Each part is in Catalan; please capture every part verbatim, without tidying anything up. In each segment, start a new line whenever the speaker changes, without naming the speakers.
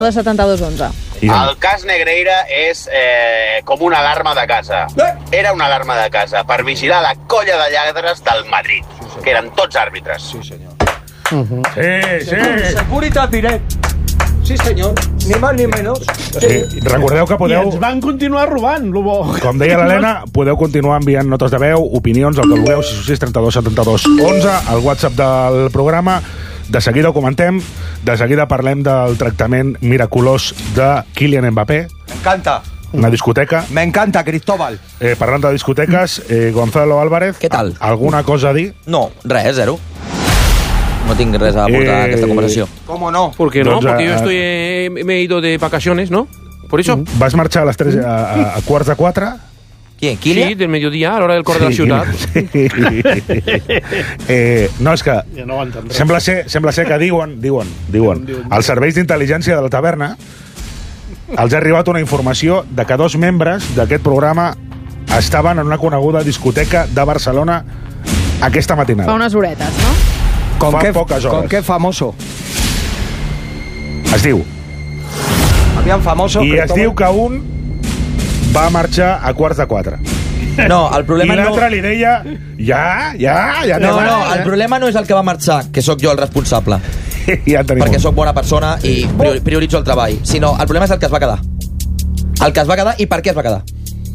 de setanta-dos onze.
El cas Negreira és eh, com una alarma de casa. Era una alarma de casa per vigilar la colla de lladres del Madrid, que eren tots àrbitres.
Sí, senyor.
Uh-huh.
Sí, sí.
Securitas Direct. Sí, senyor. Ni més ni menys.
Sí. Recordeu que podeu...
I ens van continuar robant, lo bo.
Com deia l'Helena, podeu continuar enviant notes de veu, opinions, el que vulgueu, sis sis trenta-dos setanta-dos onze, al WhatsApp del programa. De seguida ho comentem, de seguida parlem del tractament miraculós de Kylian Mbappé.
M'encanta.
Una discoteca.
M'encanta, Cristóbal.
Eh, parlant de discoteques, eh, Gonzalo Álvarez.
Què tal?
Alguna cosa a dir?
No, res, zero. No tinc res a aportar a
Eh,
esta conversació.
¿Cómo no?
¿Por qué no?
Doncs,
Porque yo
eh,
estoy, eh, me he ido de vacaciones, ¿no? Por eso.
Vas marxar a les tres, a, a, a quarts de quatre?
Qui, Kylian?
Sí, del mediodía, a la hora del corre de la ciutat.
Sí. eh, no, és que
Ja no aguanten res.
sembla ser, sembla ser que diuen, diuen, diuen, als serveis d'intel·ligència de la taverna els ha arribat una informació de que dos membres d'aquest programa estaven en una coneguda discoteca de Barcelona aquesta matinada.
Fa unes horetes, no?
¿Con
Fa
qué,
poques hores.
¿Con qué famoso?
Es diu.
Habían famosos.
I es
Cristóbal.
diu que un va marxar a quarts de quatre.
No, el
I
problema no...
l'altre li deia, ja, ja, ja...
No,
anem,
no,
eh?"
el problema no és el que va marxar, que sóc jo el responsable,
ja en tenim
perquè
un.
sóc bona persona i priori- prioritzo el treball, sinó el problema és el que es va quedar. El que es va quedar i per què es va quedar.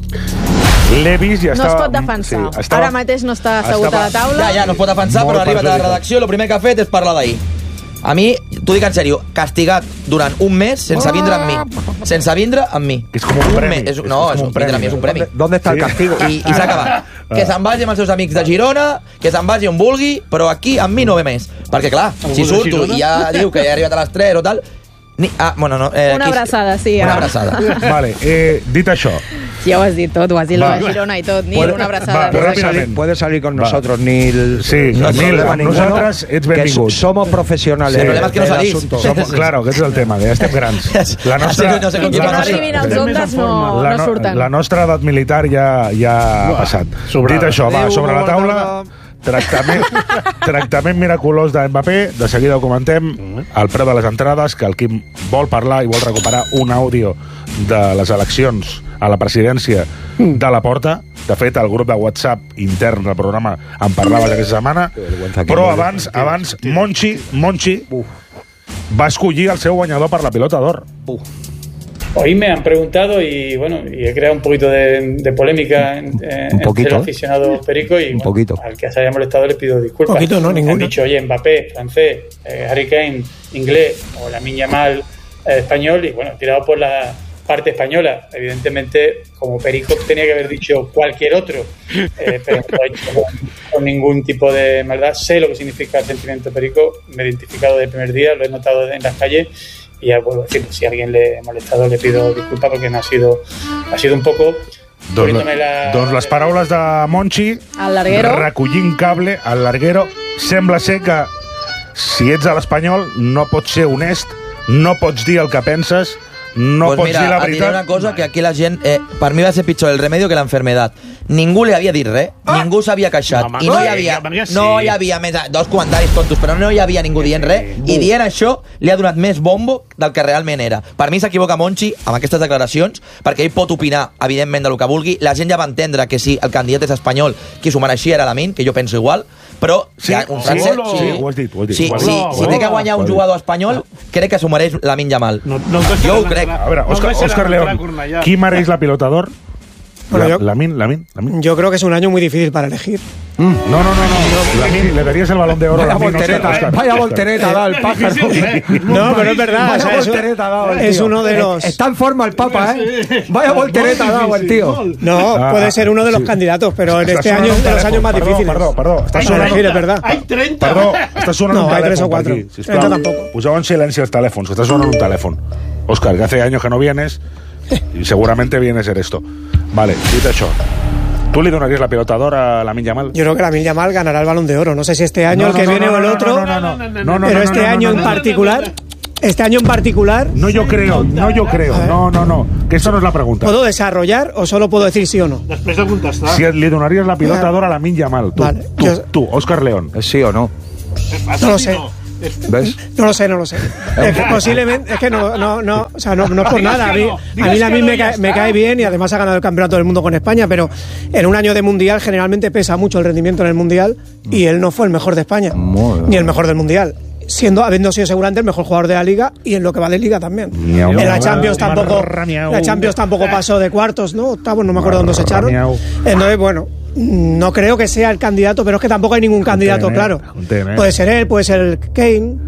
L'he vist i
No
estava...
es pot defensar.
Sí, estava...
Ara mateix no està assegut
estava-
a la taula.
Ja, ja, no es pot defensar,
Molt
però arriba a la
perjudicat.
redacció, el primer que ha fet és parlar d'ahir. A mi, t'ho dic en sèrio, castigat durant un mes sense vindre amb mi. Sense vindre amb mi.
És com un premi.
Mes, és,
És
no,
com
és,
un
vindre
premi.
amb mi és un premi.
¿Dónde está el castigo?
I, i s'ha acabat. Que se'n vagi amb els seus amics de Girona, que se'n vagi on vulgui, però aquí amb mi no ve més. Perquè, clar, si
de
surto
Girona?
i ja diu que ja he arribat a les tres o tal... Ni, ah, bueno, no, eh,
Una
aquí-
abraçada, sí.
Una
ara.
abraçada.
Vale, eh, dit això,
Ja ho has dit tot, ho has dit
Va.
lo de Girona i tot. Nil,
Puede-
una
va,
abraçada.
però
Puede
Rápidamente.
salir, puede salir con
Va.
nosotros, Nil.
Sí,
no hay
Nil,
problema
amb
ninguno,
nosaltres ets
que
benvingut.
somos profesionales.
Sí, el problema és que no
del
salís.
asunto.
som, claro, aquest és el tema, que ja estem grans. La nostra,
Sí, no sé com
Fins
qui
que no
va
arribin els
Estem més
ondes
en
no,
forma.
la,
no surten.
la nostra edat militar ja, ja ha passat.
sobrada.
Dit això, va,
Adéu,
sobre la
bona
taula,
tarda.
tractament, tractament miraculós de Mbappé, de seguida ho comentem, el preu de les entrades, que el Quim vol parlar i vol recuperar un àudio de les eleccions a la presidència de la Porta. De fet, el grup de WhatsApp intern del programa en parlava aquesta setmana, però abans, abans Monchi, Monchi va escollir el seu guanyador per la Pilota d'Or.
Hoy me han preguntado y bueno, y he creado un poquito de, de polémica en, eh,
Un poquito,
entre el
¿eh?
aficionado perico y
Un
bueno,
poquito.
al que se haya molestado le pido disculpas.
Poquito, no,
Han
ninguno.
dicho, oye, Mbappé, francés, eh, Harry Kane, inglés, o Lamine Yamal, eh, español, y bueno, tirado por la parte española. Evidentemente, como perico tenía que haber dicho cualquier otro, eh, pero no lo he hecho con, con ningún tipo de maldad. Sé lo que significa el sentimiento perico, me he identificado desde el primer día, lo he notado en las calles. Y ya vuelvo a decir, si a alguien le he molestado le pido disculpas porque no ha sido ha sido un poco
Doncs,
poniéndome la-
doncs les paraules de Monchi,
Al larguero.
recollint cable al larguero, sembla ser que si ets a l'Espanyol no pots ser honest, no pots dir el que penses, no
pues
pots
mira,
dir la
et diré
veritat.
una cosa, que aquí la gent... Eh, per mi va ser pitjor el remedio que la enfermedad. Ningú li havia dit res,
Ah!
ningú s'havia queixat.
No, home,
I no hi
sí,
havia,
home, ja sí.
no hi havia més, dos comentaris tontos, però no hi havia ningú dient res. I dient això li ha donat més bombo del que realment era. Per mi s'equivoca Monchi amb aquestes declaracions, perquè ell pot opinar, evidentment, del que vulgui. La gent ja va entendre que si el candidat és espanyol, qui s'ho mereixia era Lamine, que jo penso igual, però
Sí,
hi ha un
sí,
francès...
sí, ho has dit, ho has dit.
Sí,
Ho has
sí,
dit.
si té que guanyar un jugador espanyol, crec que s'ho mereix Lamine Yamal.
No, no em
Jo ho crec.
A veure, Òscar, Òscar León, qui mereix la Pilota d'Or?
Bueno,
La,
yo-
Lamine, Lamine, Lamine.
Yo creo que es un año muy difícil para elegir.
No, no, no, no. Lamine, le darías el balón de oro a
Vaya
Lamine,
voltereta,
Òscar,
vaya
Òscar.
voltereta da el pájaro.
No, pero es verdad.
Vaya
o sea, es,
voltereta ha dado el
es
tío.
uno de los...
Está en forma el Papa, ¿eh? Vaya voltereta ha dado el tío.
No,
Ah,
puede ser uno de los
sí.
candidatos, pero en
Estás
este
sonando
año
un
es de los
teléfono.
años más
Perdó,
difíciles.
perdó, perdó. Estás
Para
sonando-
elegir, es verdad.
Hay treinta.
Perdó, està sonant
No,
un
hay
telèfon
tres o
per
cuatro.
aquí, sisplau.
Treinta tampoco.
Poseu en silenci els telèfons, que està sonant un telèfon. Òscar, que hace años que no vienes y seguramente viene a ser esto. Vale, dit això. ¿Tú le donarías la Pilota d'Or a Lamine Yamal?
Yo creo que Lamine Yamal ganará el Balón de Oro. No sé si este año,
No,
el que
no, no,
viene
no,
o el
no,
otro,
no, no, no, no, no, no,
pero
no,
este
no,
año
no,
en
no,
particular, este año en particular,
No, yo creo, no, yo creo. No, no, no, que esto no es la pregunta.
¿puedo desarrollar o solo puedo decir sí o no?
Després de contestar.
Si le donarías la Pilota d'Or a Lamine Yamal, tú,
Vale,
tú,
yo-
tú, Òscar León.
¿Sí o no?
No lo sé.
¿Ves?
No lo sé, no lo sé. Es que posiblemente, es que no, no, no, o sea, no, no es por nada. A mí, a mí, a mí me, cae, me cae bien y además ha ganado el campeonato del mundo con España, pero en un año de mundial generalmente pesa mucho el rendimiento en el mundial y él no fue el mejor de España, ni el mejor del mundial. Siendo, habiendo sido seguramente el mejor jugador de la liga y en lo que va de liga también.
Miau,
en la
miau,
Champions
miau,
tampoco,
miau.
la Champions tampoco pasó de cuartos, ¿no? Octavos, no me acuerdo dónde se echaron.
Miau.
Entonces, bueno, no creo que sea el candidato, pero es que tampoco hay ningún candidato, claro. Puede ser él, puede ser el Kane.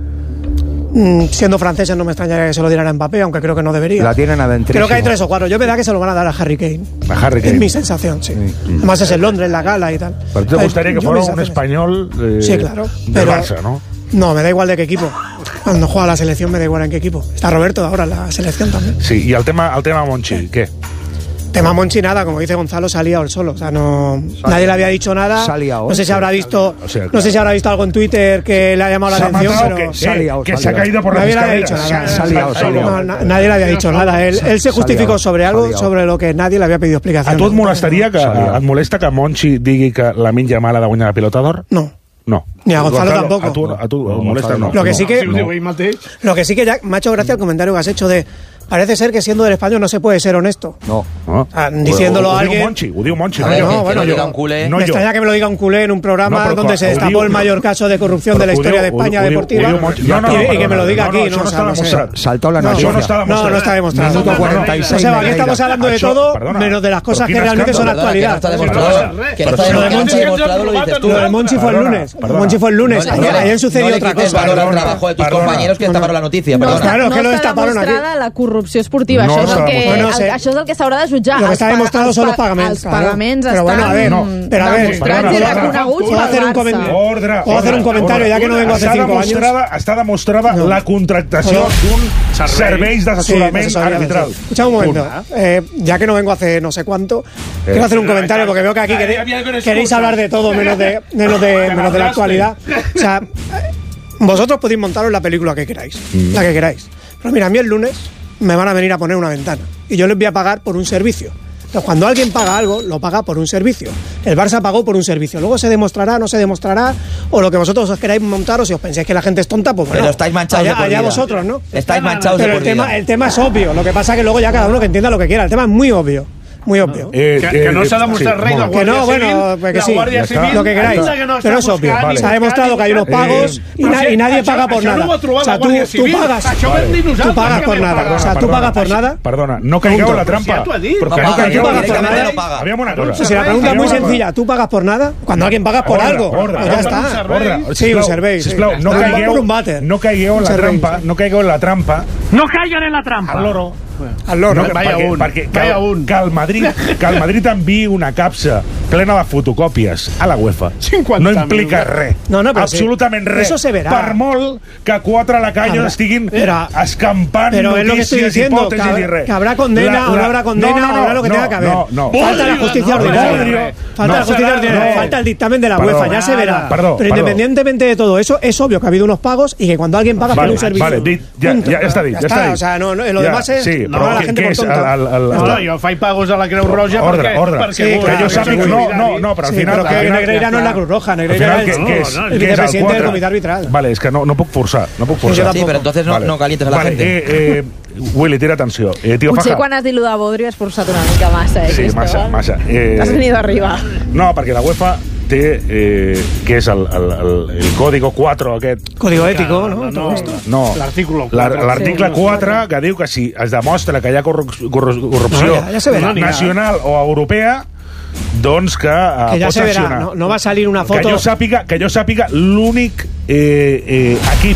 Mm, siendo franceses no me extrañaría que se lo dieran a Mbappé, aunque creo que no debería.
La tienen adentrísimo.
Creo que hay tres o cuatro. Yo me da que se lo van a dar a Harry Kane.
A Harry Kane.
Es mi sensación, sí. sí. Además es en Londres, la gala y tal.
Pero te gustaría que
Yo
fuera
mis
un español eh,
sí, claro,
de
pero-
Barça, ¿no?
No, me da igual de qué equipo. Cuando juega la selección me da igual en qué equipo. Está Roberto ahora en la selección también.
Sí, i el tema, el tema Monchi, què?
Tema Monchi nada, como dice Gonzalo, se ha liado él solo. O sea, no, nadie le había dicho nada.
Se ha liado,
No sé si habrá visto,
O sea,
no
claro.
sé si habrá visto algo en Twitter que le ha llamado la
Se ha
atención,
matado
pero
que,
se ha
eh,
liado,
que
se
se
ha
ha caído por las
nadie le había dicho
escaleras.
nada.
Se ha liado, se ha liado.
No, na- nadie le había dicho nada. Él, él se justificó
liado,
sobre
se ha
algo
liado.
sobre lo que nadie le había pedido explicación.
A tu et molestaria que,
Se ha liado.
et molesta que Monchi digui que Lamine Yamal ha de guanyar la pilota d'or?
No.
No.
Ni a Gonzalo tampoco.
A tu, a tu no, molesta, no.
Lo que sí que-
no.
Lo que sí que ya me ha hecho gracia el comentario que has hecho de parece ser que siendo del español no se puede ser honesto.
No.
No.
O sea, diciéndolo
ho, ho,
a
ho diu
alguien-
Monchi, ho diu Monchi.
A
no
ver,
jo.
que-
no,
que
bueno,
lo
yo-
diga un culé.
No
me
jo.
extraña que me lo diga un culé en un programa
No, però
donde
clar,
se
ho
destapó
diu-
el mayor caso de corrupción
Però
de la
ho
historia
diu-
de
ho
España
diu- ho
deportiva
diu Monchi.
y,
No, no,
y que me lo
no,
diga
no,
aquí.
no, això no
o sea,
està
no sé.
demostrat.
Saltó la
No,
noticia.
Això no està
No,
demostrat.
no está demostrado.
Minuto
No, no,
cuarenta y
no
seis,
sé, aquí
Negreira.
estamos hablando de
Això,
todo,
perdona,
menos de las cosas
però
que
quin
realmente son
escàndol.
actualidad.
Que no está demostrado. Que no está
Lo de
demostrado.
Monchi,
demostrado lo dices tú.
lo de Monchi fue el
Perdona,
lunes.
perdona.
Monchi fue el lunes.
No, no,
Ayer ayer sucedió
no
otra
le quites
cosa.
valor al
Perdona,
trabajo de tus
perdona.
compañeros que destaparon la noticia.
No,
Perdona.
Claro,
no
que lo
està
destaparon aquí.
demostrada la corrupció esportiva.
No
això, és
està
el que,
demostrada.
Bueno, sé.
el, això és el que s'haurà de jutjar.
Lo que
Els
está
pa-
demostrado
els
son los
pa-
pagaments.
Els
claro.
pagaments
Pero
estan
bueno, a ver,
No.
pero a ver,
demostrats
perdona,
i
perdona.
reconeguts
¿Puedo
pel
hacer un
Barça.
comentario?
Ordre,
¿Puedo hacer un
ordre,
comentario,
ordre.
ya que no vengo hace
Està
cinco años?
demostrada, està demostrada
No.
la contractació
No.
d'un serveis d'assessorament
Sí, asesoría,
arbitral.
sí. Escucha un momento. Eh, ya que no vengo hace no sé cuánto, quiero hacer un comentario porque veo que aquí queréis, queréis hablar de todo menos de, menos de, menos de la actualidad. O sea, eh, vosotros podéis montaros la película que queráis, la que queráis. Pero mira, a mí el lunes me van a venir a poner una ventana y yo les voy a pagar por un servicio. Entonces, cuando alguien paga algo, lo paga por un servicio. El Barça pagó por un servicio. Luego se demostrará, no se demostrará, o lo que vosotros os queráis montar, o si os pensáis que la gente es tonta, pues bueno.
Pero estáis manchados
allá,
de por
allá
vida.
vosotros, ¿no?
Estáis manchados de
Pero
por
el tema,
vida.
el tema es obvio. Lo que pasa es que luego ya cada uno que entienda lo que quiera. El tema es muy obvio. Muy obvio.
Eh,
Que, que no s'ha demostrat
sí,
res, la
molt bé.
Que no,
Guàrdia
bueno,
Civil,
pues que
la
sí.
Guàrdia
Ja està.
Civil,
Lo que queráis.
anda que no
Pero es
està
obvio.
buscant,
Vale.
Se ha demostrado que hay unos
Eh,
pagos y,
però
na-
si
y nadie
això-
paga por
això
nada.
no ho ha trobat
O sea,
la
tú,
Guàrdia
tú
Civil.
pagas.
Això ho vam dir
Tú
nosaltres,
pagas
que
por
vam
nada.
pagar.
O sea, tú
Perdona,
pagas por nada.
Perdona, no caigueu
Punto.
en la trampa.
Si ja t'ho ha dit.
Però
No
que no
paga,
caigueu...
no paga,
directament
no
no paga.
Aviam una cosa.
Si la pregunta es muy
Aviam una cosa.
sencilla, ¿tú pagas por nada? Cuando alguien paga por
Ordre,
algo,
ordre,
pues ya
ordre,
está.
ordre.
Sí, un servei. sí.
Sisplau, no
Tú pagas
caigueu,
por un váter.
no caigueu en
Un
la
servei,
trampa,
sí.
no caigueu en la trampa
No caigan en la trampa.
al loro.
Al loro.
No,
Vaya
perquè,
un,
perquè que,
vaya
el-
un.
que el Madrid, que el Madrid enviï una capsa plena de fotocòpies a la UEFA
cinquanta
no implica
mil.
res.
No, no, però sí.
Absolutament res.
Eso se verá.
Per molt que quatre lacanyos
Habrá-
estiguin
Pero-
escampant
Pero es lo que estoy
notícies,
diciendo, que
hipòtesis
habrá,
i res.
que habrá condena o no habrá condena,
no, no, no,
habrá lo que
no,
tenga que haber.
No, no.
Falta la justicia
no,
ordinaria.
Bodrio,
Falta
no
la justicia
serà-
ordinaria.
no.
Falta el dictamen de la
Perdó,
UEFA, ya se verá.
perdó,
Pero
perdó.
independientemente de todo eso, es obvio que ha habido unos pagos y que cuando alguien paga
Vale,
por un servicio.
vale, dit, ja,
punto.
ja, ja està dit, ja, està dit.
O sea, no, no, lo
Ja,
demás es
sí,
no,
però
a la
què-
gente
què
por
és
tonta.
el- el- el-
No, jo faig pagos a la Creu Roja
Ordre,
perquè,
ordre.
perquè
Sí,
bueno,
que
jo
soy
sàpiga, no,
solidari.
no, no, però al
Sí,
final...
pero que
al final-
Negreira no es la Cruz Roja,
al
Negreira
final,
es
què, què és?
no,
el
Què és,
vicepresidente
quatre?
del comité arbitral.
Vale, és que no, no puc forçar, no puc
yo
forçar.
Sí, pero entonces no, no calientes a la
vale,
gente.
Eh, eh, Willy, tira atenció. Eh, tio
Potser
Faja.
quan has dit lo de Bodrio has forçat una mica massa, eh,
Sí,
Cristóbal?
massa, massa. Eh,
Has venido arriba.
No, perquè la UEFA té, eh, què és el, el, el, el código quatre aquest?
Código ético, ¿no?
No,
Todo
no,
esto.
No,
l'article
La-
quatre.
l'article
Sí.
quatre que diu que si es demostra que hi ha corru- corru- corrupció
No, ja- ja se verà.
nacional o europea, doncs que, eh,
Que ya
pot
se verá,
sancionar.
no, no va a salir una foto.
Que jo sàpiga, que jo sàpiga l'únic eh, eh, equip,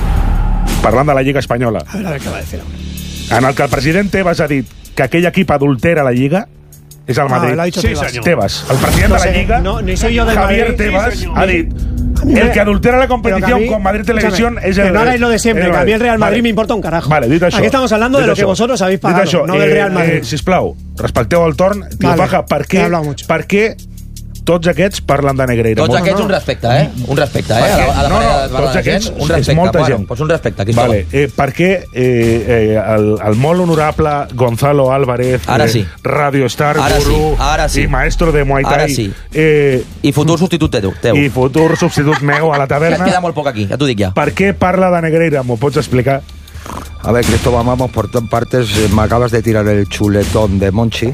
parlant de la Lliga Espanyola,
A ver, a ver qué va a decir ahora.
en el que el president Tebas ha dit que aquell equip adultera la Lliga és el
Ah,
Madrid.
lo ha dicho
Sí,
Tebas.
senyor.
Tebas, el president
No
de la
sé,
Lliga,
no, ni soy yo del
Javier
Madrid.
Tebas,
Sí, senyor.
ha dit
A mí me-
el que adultera la
Pero que a
competición
mí-
con Madrid Televisión
escúchame,
es el...
que no hagáis lo de siempre,
el
que a mí el Real Madrid
Vale.
me importa un carajo.
Vale, dit això.
Aquí estamos hablando de
dit
lo que
això.
vosotros habéis
Dit
pagado,
això,
no del Real Madrid.
Eh, sisplau, respecteu el torn. Tio
Vale,
Faja, per
que he
què,
hablado mucho.
per què tots aquests parlen de Negreira.
Tots
Molt,
aquests
no?
un respecte, eh? Un respecte, eh? A la, a la
no,
manera
no,
de parlar
tots
de la
aquests
gent, un
és
respecte.
molta
Bueno,
gent.
doncs un respecte, Cristóbal.
Vale, eh, perquè eh, eh, el, el molt honorable Gonzalo Álvarez,
Ara sí.
eh, Radio Star,
Ara
gurú
sí, ara sí.
i maestro de Muay Thai.
Ara sí.
Eh,
I futur substitut teu. teu.
I futur substitut meu a la taverna.
Que queda molt poc aquí, ja t'ho dic ja.
Per què parla de Negreira? M'ho pots explicar?
A ver, Cristóbal, vamos por todas partes. Me acabas de tirar el chuletón de Monchi.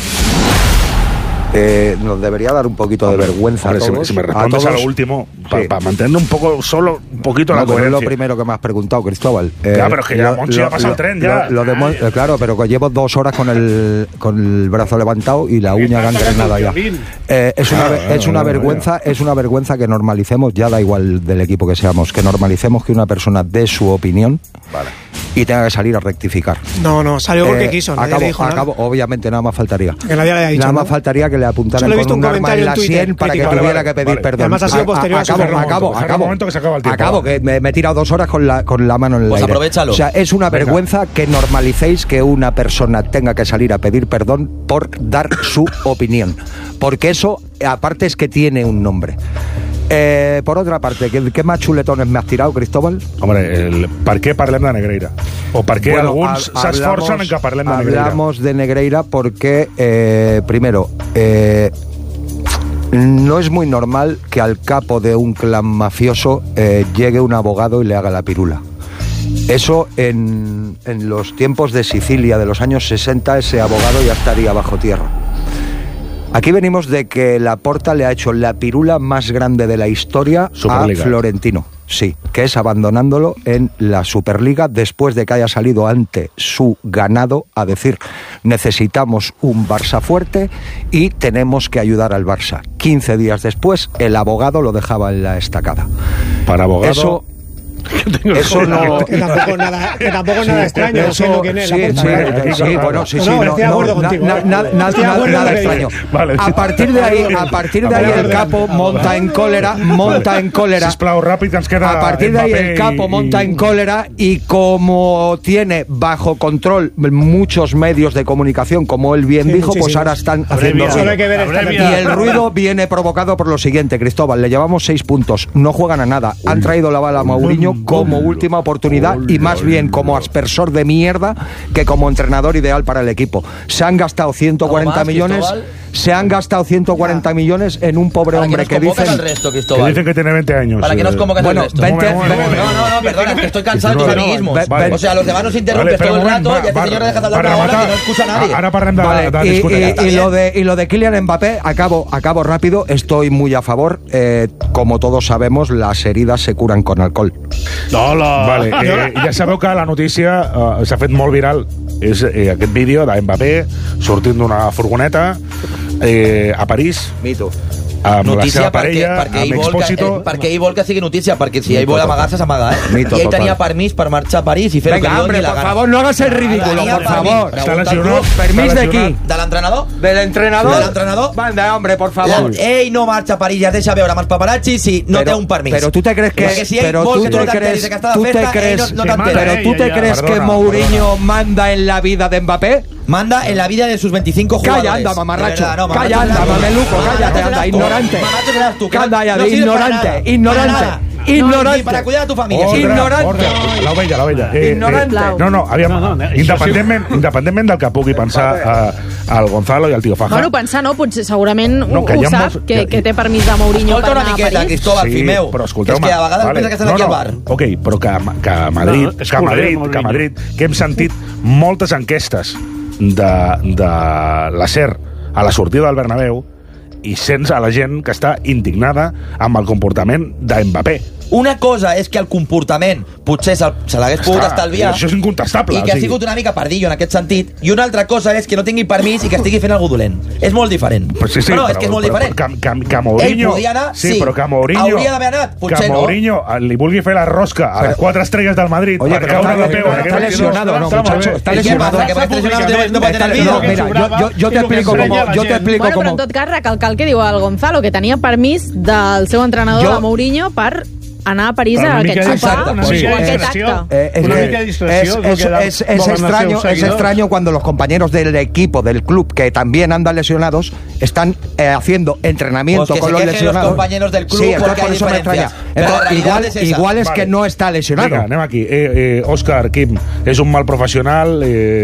Eh, nos debería dar un poquito de vergüenza
Hombre,
a
si,
todos.
si me respondes
a,
a,
todos.
lo último, para
Sí.
pa mantener un poco, solo un poquito
No,
la
pero es
coherencia.
lo primero que me has preguntado, Cristóbal.
Ya, pero es que ya Monchi ha pasado el tren, ya.
Lo, lo de Mon- eh, claro, pero que llevo dos horas con el, con el brazo levantado y la uña gangrenada ya. Eh, es una,
Claro,
ve- es
claro,
una
claro,
vergüenza, es una vergüenza que normalicemos, ya da igual del equipo que seamos, que normalicemos que una persona dé su opinión y tenga que salir a rectificar.
No, no, salió porque
Eh,
quiso, nadie
acabo,
le dijo nada.
acabo, obviamente nada más faltaría.
Que nadie le haya dicho
Nada
nada.
más faltaría que le apuntaran
Solo he
con
visto
un
un
arma
comentario
en la
en Twitter
sien para que
criticando.
tuviera
Vale,
que pedir
vale.
perdón.
Además ha sido
A- a-
posterior a su
acabo,
error.
acabo,
Dejar un
acabo.
momento que se acaba el tiempo.
Acabo, que me, me he tirado dos horas con la, con la mano en el
Pues
aire.
aprovéchalo.
O sea, es una vergüenza que normalicéis que una persona tenga que salir a pedir perdón por dar su opinión. Porque eso, aparte, es que tiene un nombre. Eh, por otra parte, ¿qué, ¿qué más chuletones me has tirado, Cristóbal?
Hombre, el, per què parlem de Negreira? O per què
Bueno,
alguns
hab-
s'esforcen
hablamos-
en que parlem de Negreira?
Hablamos de Negreira porque, eh, primero, eh, no es muy normal que al capo de un clan mafioso eh, llegue un abogado y le haga la pirula. Eso en, en los tiempos de Sicilia de los años sesenta, ese abogado ya estaría bajo tierra. Aquí venimos de que Laporta le ha hecho la pirula más grande de la historia
Superliga.
a Florentino. Sí, que es abandonándolo en la Superliga después de que haya salido ante su ganado a decir necesitamos un Barça fuerte y tenemos que ayudar al Barça. quince días después el abogado lo dejaba en la estacada.
Para abogado...
Eso, eso no...
Que tampoco es nada, que tampoco es nada extraño,
Eso-
siendo quién es.
sí,
Laporta,
sí,
claro.
sí, bueno, sí,
No,
sí,
no,
no,
estoy de acuerdo
no,
contigo.
na- na- na-
Estoy de
na-
acuerdo
nada
con lo que
extraño.
dices.
Vale,
A
sí.
partir de ahí, a partir de ahí el capo monta en cólera, monta en cólera.
Sisplau, ràpid, que ens queda
A partir de ahí
Mbappé
el capo
y-
monta
y-
en cólera y como tiene bajo control muchos medios de comunicación, como él bien
Sí,
dijo, pues
muchísimos.
ahora están haciendo
Abrevia.
Solo hay que
ruido.
ver esta
Y
Abrevia.
el ruido viene provocado por lo siguiente, Cristóbal, le llevamos seis puntos, no juegan a nada, han traído la bala a Mourinho como última oportunidad y más bien como aspersor de mierda que como entrenador ideal para el equipo. Se han gastado ciento cuarenta
¿Algo más,
millones,
Cristóbal?
se han gastado ciento cuarenta millones en un pobre
¿Para qué
hombre
nos
que
convocas
dicen...
al resto,
Que
Cristóbal?
dicen que tiene veinte años.
¿Para qué nos
Eh,
convocas
Bueno,
al resto?
veinte,
Un moment, un moment,
No, no, no, perdona, que estoy cansado de tus
No, no,
amiguismos.
ve- ve-
O sea, los demás nos interrumpen
Vale,
todo el
espera un
rato
moment,
y este
va,
señor
va,
deja de hablar
per
una hora
rematar.
que no escucha a nadie.
Ara parlem de,
Vale,
de
y,
discoteca.
y- y lo de, y lo de Kylian Mbappé, acabo, acabo rápido, estoy muy a favor. Eh, como todos sabemos, las heridas se curan con alcohol.
Hola.
Vale, eh, ja sabeu que la notícia eh, s'ha fet molt viral. És eh, aquest vídeo d'Mbappé sortint d'una furgoneta eh, a París
Mito.
amb
Notícia
la seva
perquè,
parella,
perquè, ell
amb
vol que,
Expósito.
eh, perquè ell vol que sigui notícia, perquè si ell
Mito
vol
total.
amagar-se, s'amaga, eh?
Mito
I ell
total.
tenia permís per marxar a París i fer el que
Venga,
li
hombre,
doni la
por
gana.
favor, no hagas el ridículo,
Tenia
por
permís.
favor.
Pregunta
Està
al
lesionat.
club.
¿Permis
Està
de
lesionat.
qui?
De l'entrenador?
¿Del entrenador?
¿Del entrenador?
Manda, hombre, por favor.
La, ell no marxa a París i es deixa veure amb els paparazzi si no
Pero-
té un permís.
pero tú te crees que-
Perquè si ell
pero
vol
tú
que
te
tu no t'enteris
crees-
de que està de
tú te
festa,
crees-
ell no, no
Sí,
t'enteres.
mare,
Pero tú
ya,
te
ya.
crees que
Perdona,
Mourinho manda en la vida de Mbappé?
Manda en la vida de sus veinticinco jugadores.
Calla, anda,
De
mamarracho.
verdad, no,
Calla,
mamarracho
anda,
serás tú.
mameluco,
Mamarracho
cállate,
serás
anda,
tú.
ignorante.
Mamarracho serás tú, que no-
Calla, ya,
no
de
sirves para
ignorante,
nada.
ignorante,
Para nada.
ignorante.
Ni para cuidar a tu familia.
Ordre,
ignorante.
ordre. L'ovella, l'ovella. Eh,
Ignorante.
Eh, no, no, aviam,
No, no, no,
independentment, independentment del que pugui pensar eh, el Gonzalo i el tio Faja.
Bueno, pensar no, potser segurament
No,
ho,
que hi
ho
ha
sap,
molts-
que,
que-
que té permís de Mourinho
Escolta
per
una
anar a
miqueta,
París.
Cristóbal, fill meu.
però escolteu
És que a vegades pensa que estàs aquí al bar.
Ok, però que, que Madrid,
No, és
que
culer,
Madrid,
Mourinho.
que Madrid, que hem sentit moltes enquestes de, de la SER a la sortida del Bernabéu i sents a la gent que està indignada amb el comportament d'Mbappé.
Una cosa és que el comportament potser se, se l'hagués pogut
Està,
estalviar
això és incontestable,
i
o
que ha
sigui.
sigut una mica pardillo en aquest sentit, i una altra cosa és que no tingui permís i que estigui fent algú dolent. És molt diferent.
Però sí, sí,
no, no,
però,
és que és molt
però,
diferent.
Que, que, que Mourinho...
Ell podia anar, sí.
però que Mourinho...
Hauria d'haver anat, potser
que
no.
Mourinho li vulgui fer la rosca a les quatre estrelles del Madrid
Oye,
per
pero
caure
está,
de peu en
está
aquest
lesionado, no,
vestidor.
muchacho, está
¿Y qué
lesionado.
pasa? Que parece lesionado, no puede- no puede tener
No,
vídeo.
mira, yo, yo, yo te explico cómo, yo te explico
Bueno, però
cómo.
en tot cas, recalcar el que diu el Gonzalo, que tenia permís del seu entrenador,
Jo-
de Mourinho, per anar a París a aquest sopar o aquest acte.
Es, es, es, es, es, extraño, es extraño cuando los compañeros del equipo, del club, que también andan lesionados, están eh, haciendo entrenamiento
pues
con los lesionados.
Los compañeros del club
sí,
porque
por
hay
eso me extraña. Entonces, igual es, igual es vale. que no está lesionado.
Vinga, anem aquí. Eh, eh, Òscar, Quim, és un mal professional, eh,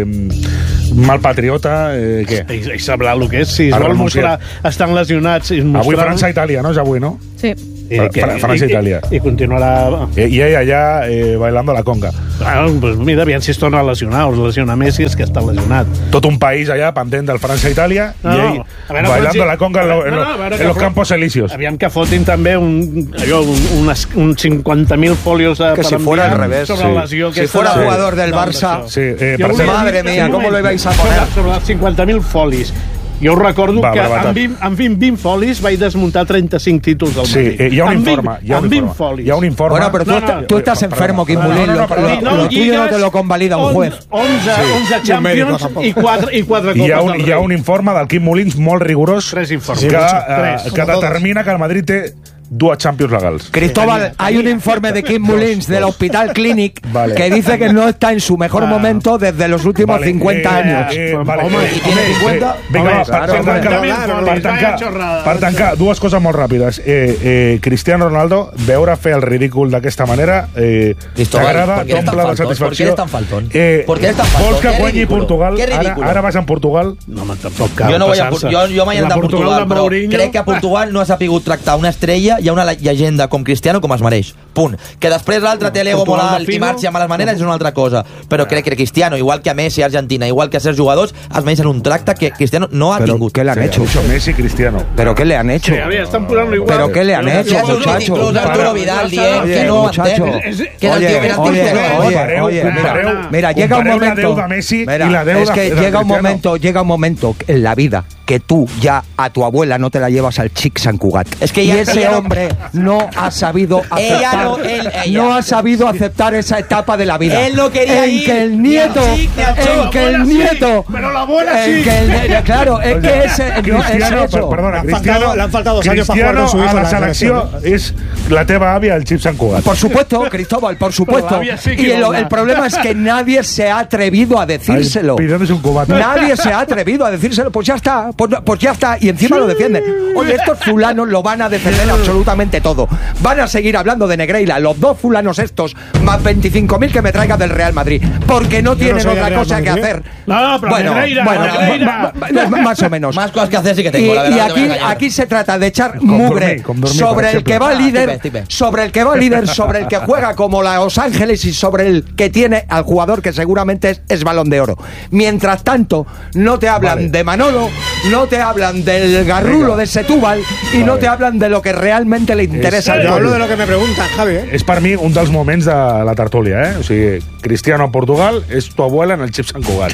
mal patriota, eh, què?
Ell, ell sabrà el que és, si es vol mostrar, estan lesionats... Mostrar...
Avui França-Itàlia, no? És avui, no?
Sí.
I,
França-Itàlia.
I, I continuarà...
I, i ell allà eh, bailando la conga.
Ah, pues mira, aviam si es torna a lesionar, o es lesiona Messi, és que està lesionat.
Tot un país allà pendent del França-Itàlia no, i ell veure, bailando si... la conga en, lo, en, no, no, en los campos elíseos.
Aviam que fotin també un, allò, un, unes, un cinquanta mil folios de,
que
per
si fuera al revés,
sobre
sí.
la lesió.
Si fuera
sí.
jugador del Barça,
sí, eh,
yo, madre mía, ¿cómo lo ibais a poner?
Sobre, sobre les cinquanta mil folis. Jo us recordo Va, que en vint, en vint, vint folis vaig desmuntar trenta-cinc títols del Madrid.
Sí, eh, hi ha un informe. Hi ha un informe.
Folis.
Hi ha un informe.
Bueno, pero tú, no, no, tú estás enfermo, Quim Molín. No, no, no, lo, lo, lo tuyo no te lo convalida un juez.
onze, sí. onze Champions i quatre, i quatre Copes
hi ha un,
del Rei.
Hi ha un informe del Quim Molins molt rigorós
Tres informes.
que, eh, que determina que el Madrid té dues Champions legals.
Cristóbal, hay un informe de Quim Molins del Hospital Clinic vale. que dice que no está en su mejor ah. momento desde los últimos vale. cincuenta
eh,
años.
Eh, vale.
Home,
eh,
¿y tiene cincuenta?
Vinga, claro, per, per, tancar, per, tancar, per tancar, dues coses molt ràpides. Eh, eh, Cristiano Ronaldo, veure fer el ridícul d'aquesta manera, eh, t'agrada, t'omple de satisfacció.
¿Por qué eres tan faltón?
Eh,
¿Por qué eres tan faltón?
Vols que guanyi Portugal? Ara, ara vas a Portugal?
No, home, tampoc cal
jo no voy a, jo, jo m'he anat a Portugal, però crec que a Portugal no ha sapigut tractar una estrella i una llegenda com Cristiano com es mereix. Punt. Que després l'altre té l'ego molt alt i marxi a males maneres és una altra cosa. Però crec que Cristiano, igual que a Messi, a Argentina, igual que a certs jugadors, es mereixen un tracte que Cristiano no ha
¿Pero
tingut.
¿Qué le han
sí,
hecho?
Mucho Messi, Cristiano.
¿Pero qué le han hecho?
Sí, había, están poniendo igual.
¿Pero qué le han hecho, muchachos?
Inclús Arturo Vidal dient que no ho entén. Que el tío que era
oye, oye, oye, mira, mira, llega un momento... Mira, es que llega un momento, llega un momento en la vida que tú ya a tu abuela no te la llevas al Chic San Cugat.
Es que
y
ya,
ese
ella
hombre no, no ha sabido aceptar,
ella no, él, ella.
no ha sabido aceptar esa etapa de la vida.
Él no quería
en
ir.
que el nieto, en que el nieto,
sí, pero la abuela sí.
Que el, claro, es que ese, no, es eso.
Perdona, Cristiano,
le han faltado dos años para jugar con su hijo
a la selecció és la teva àvia, el Xip Sant Cugat.
Por supuesto, Cristóbal, por supuesto. Sí y el, el problema es que nadie se ha atrevido a decírselo.
Pidiéndose un cubata.
Nadie se ha atrevido a decírselo. Pues ya está, pues, pues ya está. Y encima lo defienden. Oye, estos fulanos lo van a defender absolutamente todo. Van a seguir hablando de Negreira, los dos fulanos estos, más veinticinco mil que me traiga del Real Madrid. Porque no tienen no otra cosa que hacer.
No, pero
bueno,
Negreira,
bueno,
Negreira.
Ma, ma, más o menos.
Más cosas que hacer sí que tengo,
y,
la verdad.
Y aquí, aquí se trata de echar
con
mugre
dormir, con dormir,
sobre el que va líder,
ah, tipe, tipe.
sobre el que va líder, sobre el que juega como la Los Ángeles y sobre el que tiene al jugador que seguramente es, es Balón de Oro. Mientras tanto, no te hablan vale. de Manolo, no te hablan del garrulo Venga. de Setúbal y vale. no te hablan de lo que realmente le interesa.
Es, yo hablo de lo que me preguntan, Javi. ¿eh?
És per mi un dels moments de la tertúlia, eh? O sigui, Cristiano a Portugal és tu abuela en el Xip Sant Cugat.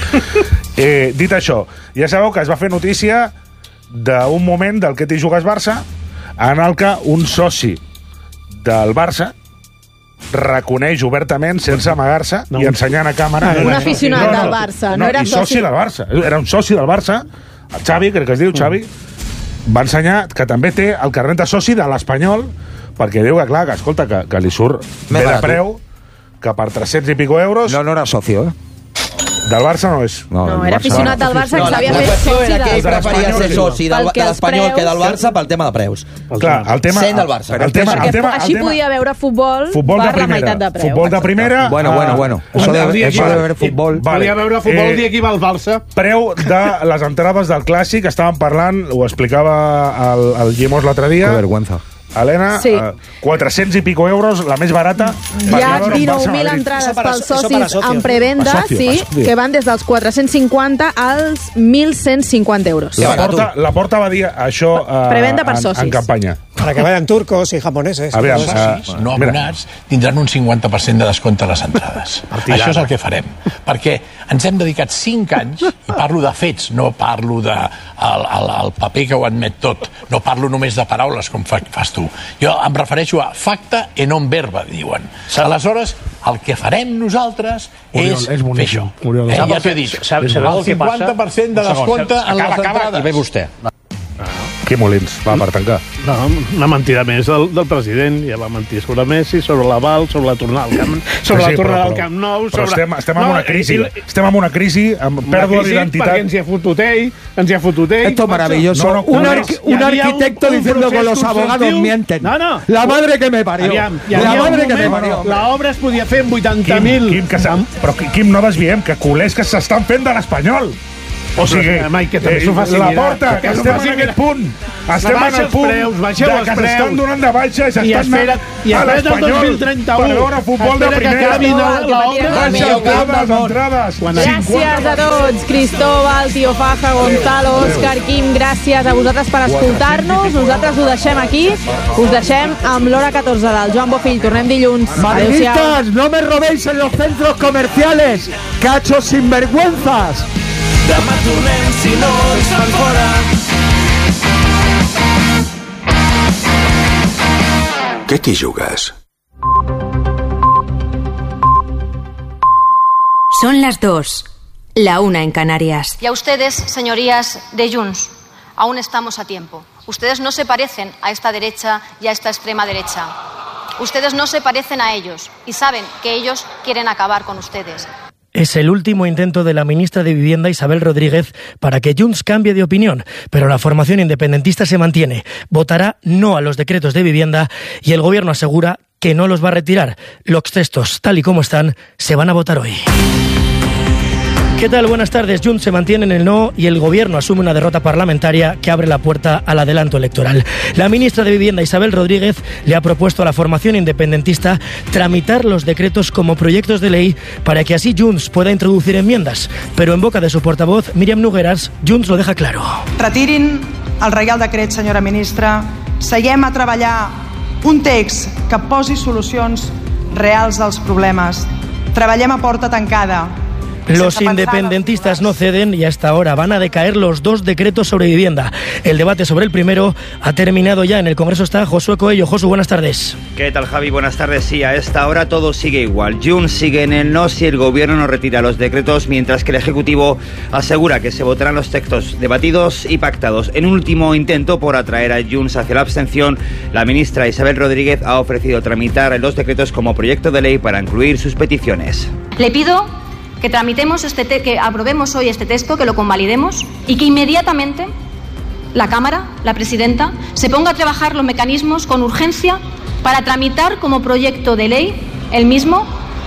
eh, dit això, ja sabeu que es va fer notícia d'un moment del que t'hi jugues Barça en el que un soci del Barça reconeix obertament, sense amagar-se no. i ensenyant a càmera...
Un aficionat no, no, del Barça, no, no era
soci. soci del Barça. Era un soci del Barça, el Xavi, crec que es diu Xavi, va ensenyar que també té el carnet de soci de l'Espanyol, perquè diu que, clar, que escolta, que, que li surt bé de preu, que per tres-cents i pico euros...
No, no era socio, eh?
Del Barça no és.
No, no era aficionat del Barça que s'havia fet soci
del... Que preferia ser soci de l'Espanyol que del Barça pel tema de preus.
Clar, el tema...
Sent del Barça.
El tema, el tema,
així podia veure futbol,
futbol
per la meitat de preu.
Futbol de primera...
Bueno, bueno, bueno. Eso de, eso de ver futbol...
Volia veure futbol el dia que iba al Barça.
Preu de les entrades del Clàssic, estàvem parlant, ho explicava el, el Llimós l'altre dia.
Que vergüenza.
Helena, sí. uh, quatre-cents i pico euros, la més barata.
Hi ha dinou mil entrades pels socis en prevenda, sí, que van des dels quatre-cents cinquanta als mil cent cinquanta euros.
La porta, la porta va dir això uh,
prevenda per
en,
socis.
en campanya.
Para que vayan turcos y japoneses.
Aviam,
els socis no abonats tindran un cinquanta per cent de descompte a les entrades. Això és el que farem. Perquè ens hem dedicat cinc anys, i parlo de fets, no parlo de el, el, el paper que ho admet tot, no parlo només de paraules com fa, fas tu. Jo em refereixo a facta e non verba, diuen. Aleshores, el que farem nosaltres és, és fer això. Eh, ja t'ho he dit, el cinquanta per cent de descompte a les entrades.
I ve vostè.
Quim Molins, va, per tancar.
No, una mentida més del, del president. Ja va mentir sobre Messi, sobre l'aval, sobre la tornada al Camp, sobre sí, la tornada al Camp Nou...
Però
sobre...
estem, estem en
no,
una crisi. I... Estem en una crisi amb pèrdua d'identitat.
Perquè ens hi ha fotut ell, ens hi ha fotut ell.
Esto es maravilloso. No, no, un, ar un arquitecto un, un diciendo que los abogados mienten.
No, no.
La madre que me parió.
Aviam,
la madre que me parió.
L'obra es podia fer en vuitanta mil.
Quim, Quim, que però Quim, no desviem, que culers que s'estan fent de l'Espanyol. O sigui,
Mike, que també s'ho faci
la porta, que estem en aquest punt. Estem en el punt
preus,
de que s'estan donant de baixa i s'estan anant a l'Espanyol per veure futbol de primera. Baixa el preu de les entrades.
Gràcies a tots. Cristóbal, Tio Faja, Gonzalo, Òscar, Quim, gràcies a vosaltres per escoltar-nos. Nosaltres ho deixem aquí. Us deixem amb l'hora catorze del Joan Bofill. Tornem dilluns.
Madridistas, no me robéis en los centros comerciales. Cachos sinvergüenzas.
Demà tornem si no ens fan fora.
¿Qué t'hi jugues?
Son las dos, la una en Canarias.
Y a ustedes, señorías de Junts, aún estamos a tiempo. Ustedes no se parecen a esta derecha y a esta extrema derecha. Ustedes no se parecen a ellos y saben que ellos quieren acabar con ustedes.
Es el último intento de la ministra de Vivienda, Isabel Rodríguez, para que Junts cambie de opinión, pero la formación independentista se mantiene. Votará no a los decretos de vivienda y el gobierno asegura que no los va a retirar. Los textos, tal y como están, se van a votar hoy. ¿Qué tal? Buenas tardes. Junts se mantiene en el no y el gobierno asume una derrota parlamentaria que abre la puerta al adelanto electoral. La ministra de Vivienda, Isabel Rodríguez, le ha propuesto a la formación independentista tramitar los decretos como proyectos de ley para que así Junts pueda introducir enmiendas. Pero en boca de su portavoz, Míriam Nogueras, Junts lo deja claro.
Retirin el Reial Decret, senyora ministra. Seguem a treballar un text que posi solucions reals als problemes. Treballem a porta tancada.
Los independentistas no ceden y hasta ahora van a decaer los dos decretos sobre vivienda. El debate sobre el primero ha terminado ya. En el Congreso está Josué Coello. Josu, buenas tardes.
¿Qué tal, Javi? Buenas tardes. Sí, a esta hora todo sigue igual. Junts sigue en el no si el gobierno no retira los decretos, mientras que el Ejecutivo asegura que se votarán los textos debatidos y pactados. En un último intento por atraer a Junts hacia la abstención, la ministra Isabel Rodríguez ha ofrecido tramitar los decretos como proyecto de ley para incluir sus peticiones.
Le pido que tramitemos este te que aprobemos hoy este texto, que lo convalidemos y que inmediatamente la Cámara, la presidenta, se ponga a trabajar los mecanismos con urgencia para tramitar como proyecto de ley el mismo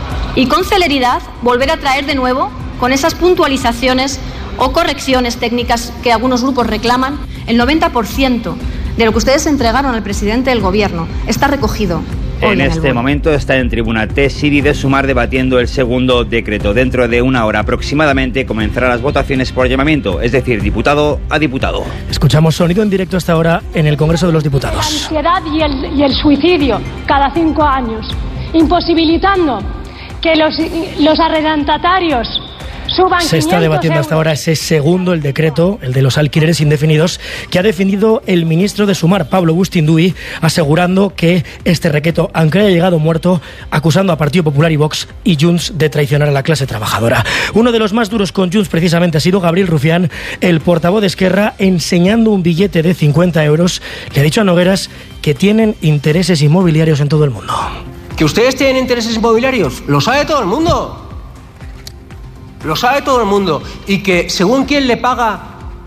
y con celeridad volver a traer de nuevo con esas puntualizaciones o correcciones técnicas que algunos grupos reclaman. El noventa por ciento de lo que ustedes entregaron al presidente del Gobierno está recogido.
En este momento está en tribuna T. Siri de Sumar debatiendo el segundo decreto. Dentro de una hora aproximadamente comenzarán las votaciones por llamamiento, es decir, diputado a diputado.
Escuchamos sonido en directo hasta ahora en el Congreso de los Diputados.
La ansiedad y el, y el suicidio cada cinco años, imposibilitando que los, los arrendatarios suban.
Se está debatiendo hasta ahora ese segundo, el decreto, el de los alquileres indefinidos, que ha defendido el ministro de Sumar, Pablo Bustinduy, asegurando que este decreto, aunque haya llegado muerto, acusando a Partido Popular y Vox y Junts de traicionar a la clase trabajadora. Uno de los más duros con Junts precisamente ha sido Gabriel Rufián, el portavoz de Esquerra, enseñando un billete de cincuenta euros. Le ha dicho a Nogueras que tienen intereses inmobiliarios en todo el mundo.
¿Que ustedes tienen intereses inmobiliarios? Lo sabe todo el mundo. Lo sabe todo el mundo. Y que según quién le paga,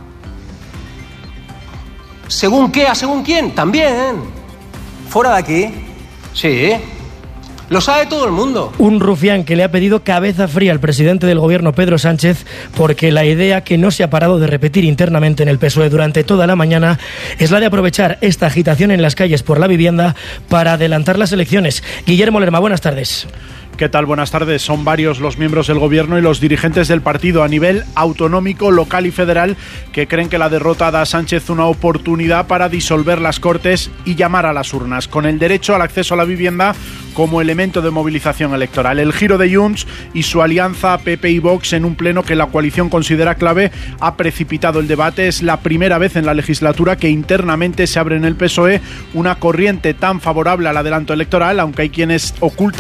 según qué, a según quién, también. Fuera de aquí. Sí. Lo sabe todo el mundo.
Un Rufián que le ha pedido cabeza fría al presidente del gobierno, Pedro Sánchez, porque la idea que no se ha parado de repetir internamente en el P S O E durante toda la mañana es la de aprovechar esta agitación en las calles por la vivienda para adelantar las elecciones. Guillermo Lerma, buenas tardes.
¿Qué tal? Buenas tardes. Son varios los miembros del gobierno y los dirigentes del partido a nivel autonómico, local y federal que creen que la derrota da a Sánchez una oportunidad para disolver las Cortes y llamar a las urnas, con el derecho al acceso a la vivienda como elemento de movilización electoral. El giro de Junts y su alianza P P y Vox en un pleno que la coalición considera clave ha precipitado el debate. Es la primera vez en la legislatura que internamente se abre en el P S O E una corriente tan favorable al adelanto electoral, aunque hay quienes ocultan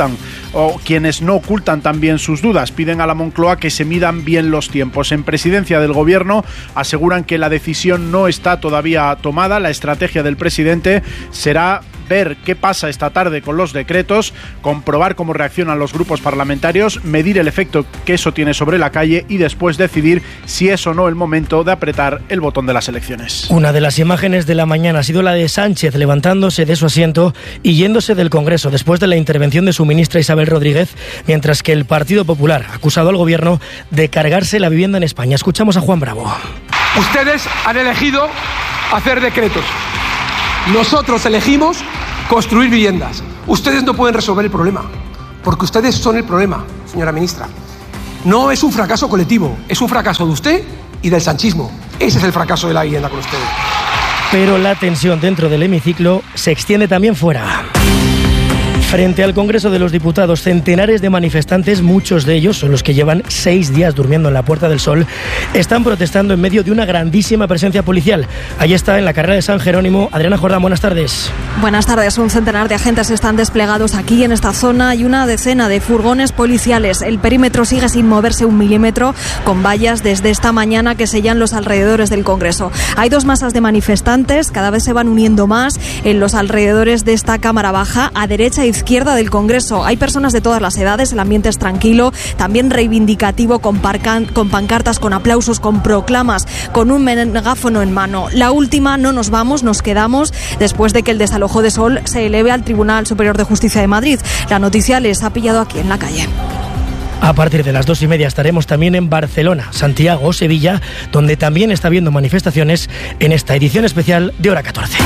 o quienes no ocultan también sus dudas. Piden a la Moncloa que se midan bien los tiempos. En presidencia del Gobierno aseguran que la decisión no está todavía tomada. La estrategia del presidente será ver qué pasa esta tarde con los decretos, comprobar cómo reaccionan los grupos parlamentarios, medir el efecto que eso tiene sobre la calle y después decidir si es o no el momento de apretar el botón de las elecciones.
Una de las imágenes de la mañana ha sido la de Sánchez levantándose de su asiento y yéndose del Congreso después de la intervención de su ministra Isabel Rodríguez, mientras que el Partido Popular ha acusado al Gobierno de cargarse la vivienda en España. Escuchamos a Juan Bravo.
Ustedes han elegido hacer decretos. Nosotros elegimos construir viviendas. Ustedes no pueden resolver el problema, porque ustedes son el problema, señora ministra. No es un fracaso colectivo, es un fracaso de usted y del sanchismo. Ese es el fracaso de la vivienda con ustedes.
Pero la tensión dentro del hemiciclo se extiende también fuera. Frente al Congreso de los Diputados, centenares de manifestantes, muchos de ellos son los que llevan seis días durmiendo en la Puerta del Sol, están protestando en medio de una grandísima presencia policial. Allí está, en la carrera de San Jerónimo, Adriana Jordán, buenas tardes.
Buenas tardes. Un centenar de agentes están desplegados aquí en esta zona y una decena de furgones policiales. El perímetro sigue sin moverse un milímetro, con vallas desde esta mañana que sellan los alrededores del Congreso. Hay dos masas de manifestantes, cada vez se van uniendo más en los alrededores de esta Cámara Baja, a derecha e izquierda del Congreso. Hay personas de todas las edades, el ambiente es tranquilo, también reivindicativo, con, parcan, con pancartas, con aplausos, con proclamas, con un megáfono en mano. La última, no nos vamos, nos quedamos, después de que el desalojo de Sol se eleve al Tribunal Superior de Justicia de Madrid. La noticia les ha pillado aquí en la calle.
A partir de las dos y media estaremos también en Barcelona, Santiago, Sevilla, donde también está habiendo manifestaciones en esta edición especial de Hora catorce.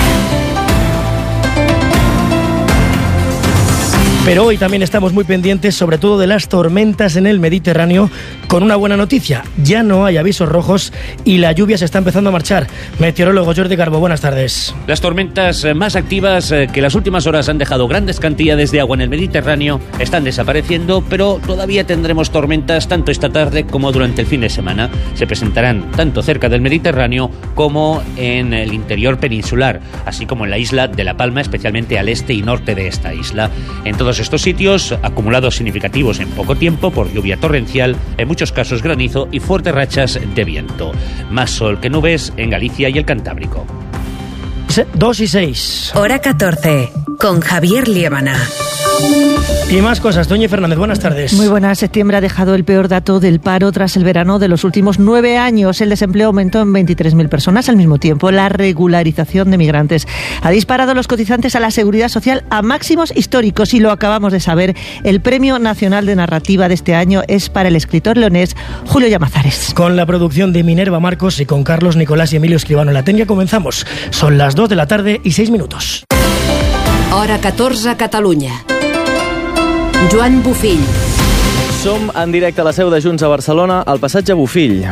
Pero hoy también estamos muy pendientes, sobre todo de las tormentas en el Mediterráneo, con una buena noticia. Ya no hay avisos rojos y la lluvia se está empezando a marchar. Meteorólogo Jordi Garbo, buenas tardes.
Las tormentas más activas que las últimas horas han dejado grandes cantidades de agua en el Mediterráneo están desapareciendo, pero todavía tendremos tormentas tanto esta tarde como durante el fin de semana. Se presentarán tanto cerca del Mediterráneo como en el interior peninsular, así como en la isla de La Palma, especialmente al este y norte de esta isla. En todos estos sitios, acumulados significativos en poco tiempo por lluvia torrencial, en muchos casos granizo y fuertes rachas de viento. Más sol que nubes en Galicia y el Cantábrico.
Dos y seis.
Hora catorce, con Javier Liébana.
Y más cosas. Doña Fernández, buenas tardes.
Muy buenas. Septiembre ha dejado el peor dato del paro tras el verano de los últimos nueve años. El desempleo aumentó en veintitrés mil personas. Al mismo tiempo, la regularización de migrantes ha disparado los cotizantes a la Seguridad Social a máximos históricos. Y lo acabamos de saber, el Premio Nacional de Narrativa de este año es para el escritor leonés Julio Llamazares.
Con la producción de Minerva Marcos y con Carlos Nicolás y Emilio Escribano en la técnica comenzamos. Son las dos de la tarde y seis minutos.
Hora catorze, Catalunya. Joan Bofill.
Som en directe a la seu de Junts a Barcelona, al passatge Bofill.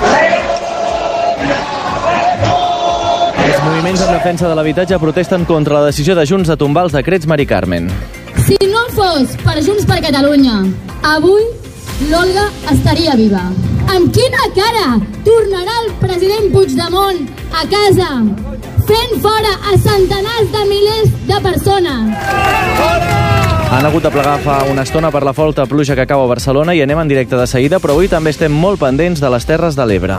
Els moviments en defensa de l'habitatge protesten contra la decisió de Junts de tombar els decrets Mari Carmen.
Si no fos per Junts per Catalunya, avui l'Olga estaria viva. Amb quina cara tornarà el president Puigdemont a casa fent fora a centenars de milers de persones?
Han hagut de plegar fa una estona per la forta pluja que cau a Barcelona i anem en directe de seguida, però avui també estem molt pendents de les Terres de l'Ebre.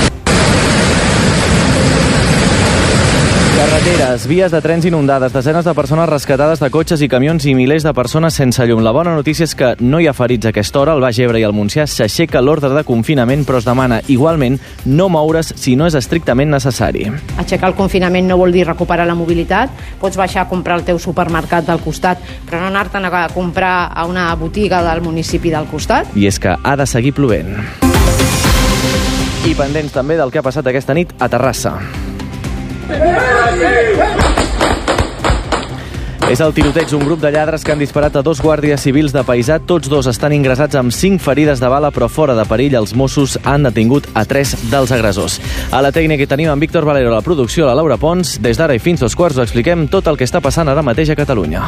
Carreteres, vies de trens inundades, desenes de persones rescatades de cotxes i camions i milers de persones sense llum. La bona notícia és que no hi ha ferits a aquesta hora. Al Baix Ebre i al Montsià s'aixeca l'ordre de confinament, però es demana igualment no moure's si no és estrictament necessari.
Aixecar el confinament no vol dir recuperar la mobilitat. Pots baixar a comprar el teu supermercat del costat, però no anar-te'n a comprar a una botiga del municipi del costat.
I és que ha de seguir plovent. I pendents també del que ha passat aquesta nit a Terrassa. És el tiroteig d'un grup de lladres que han disparat a dos guàrdies civils de Paisà. Tots dos estan ingressats amb cinc ferides de bala, però fora de perill. Els Mossos han detingut a tres dels agressors. A la tècnica hi tenim en Víctor Valero, a la producció la Laura Pons. Des d'ara i fins dos quarts ho expliquem tot el que està passant ara mateix a Catalunya.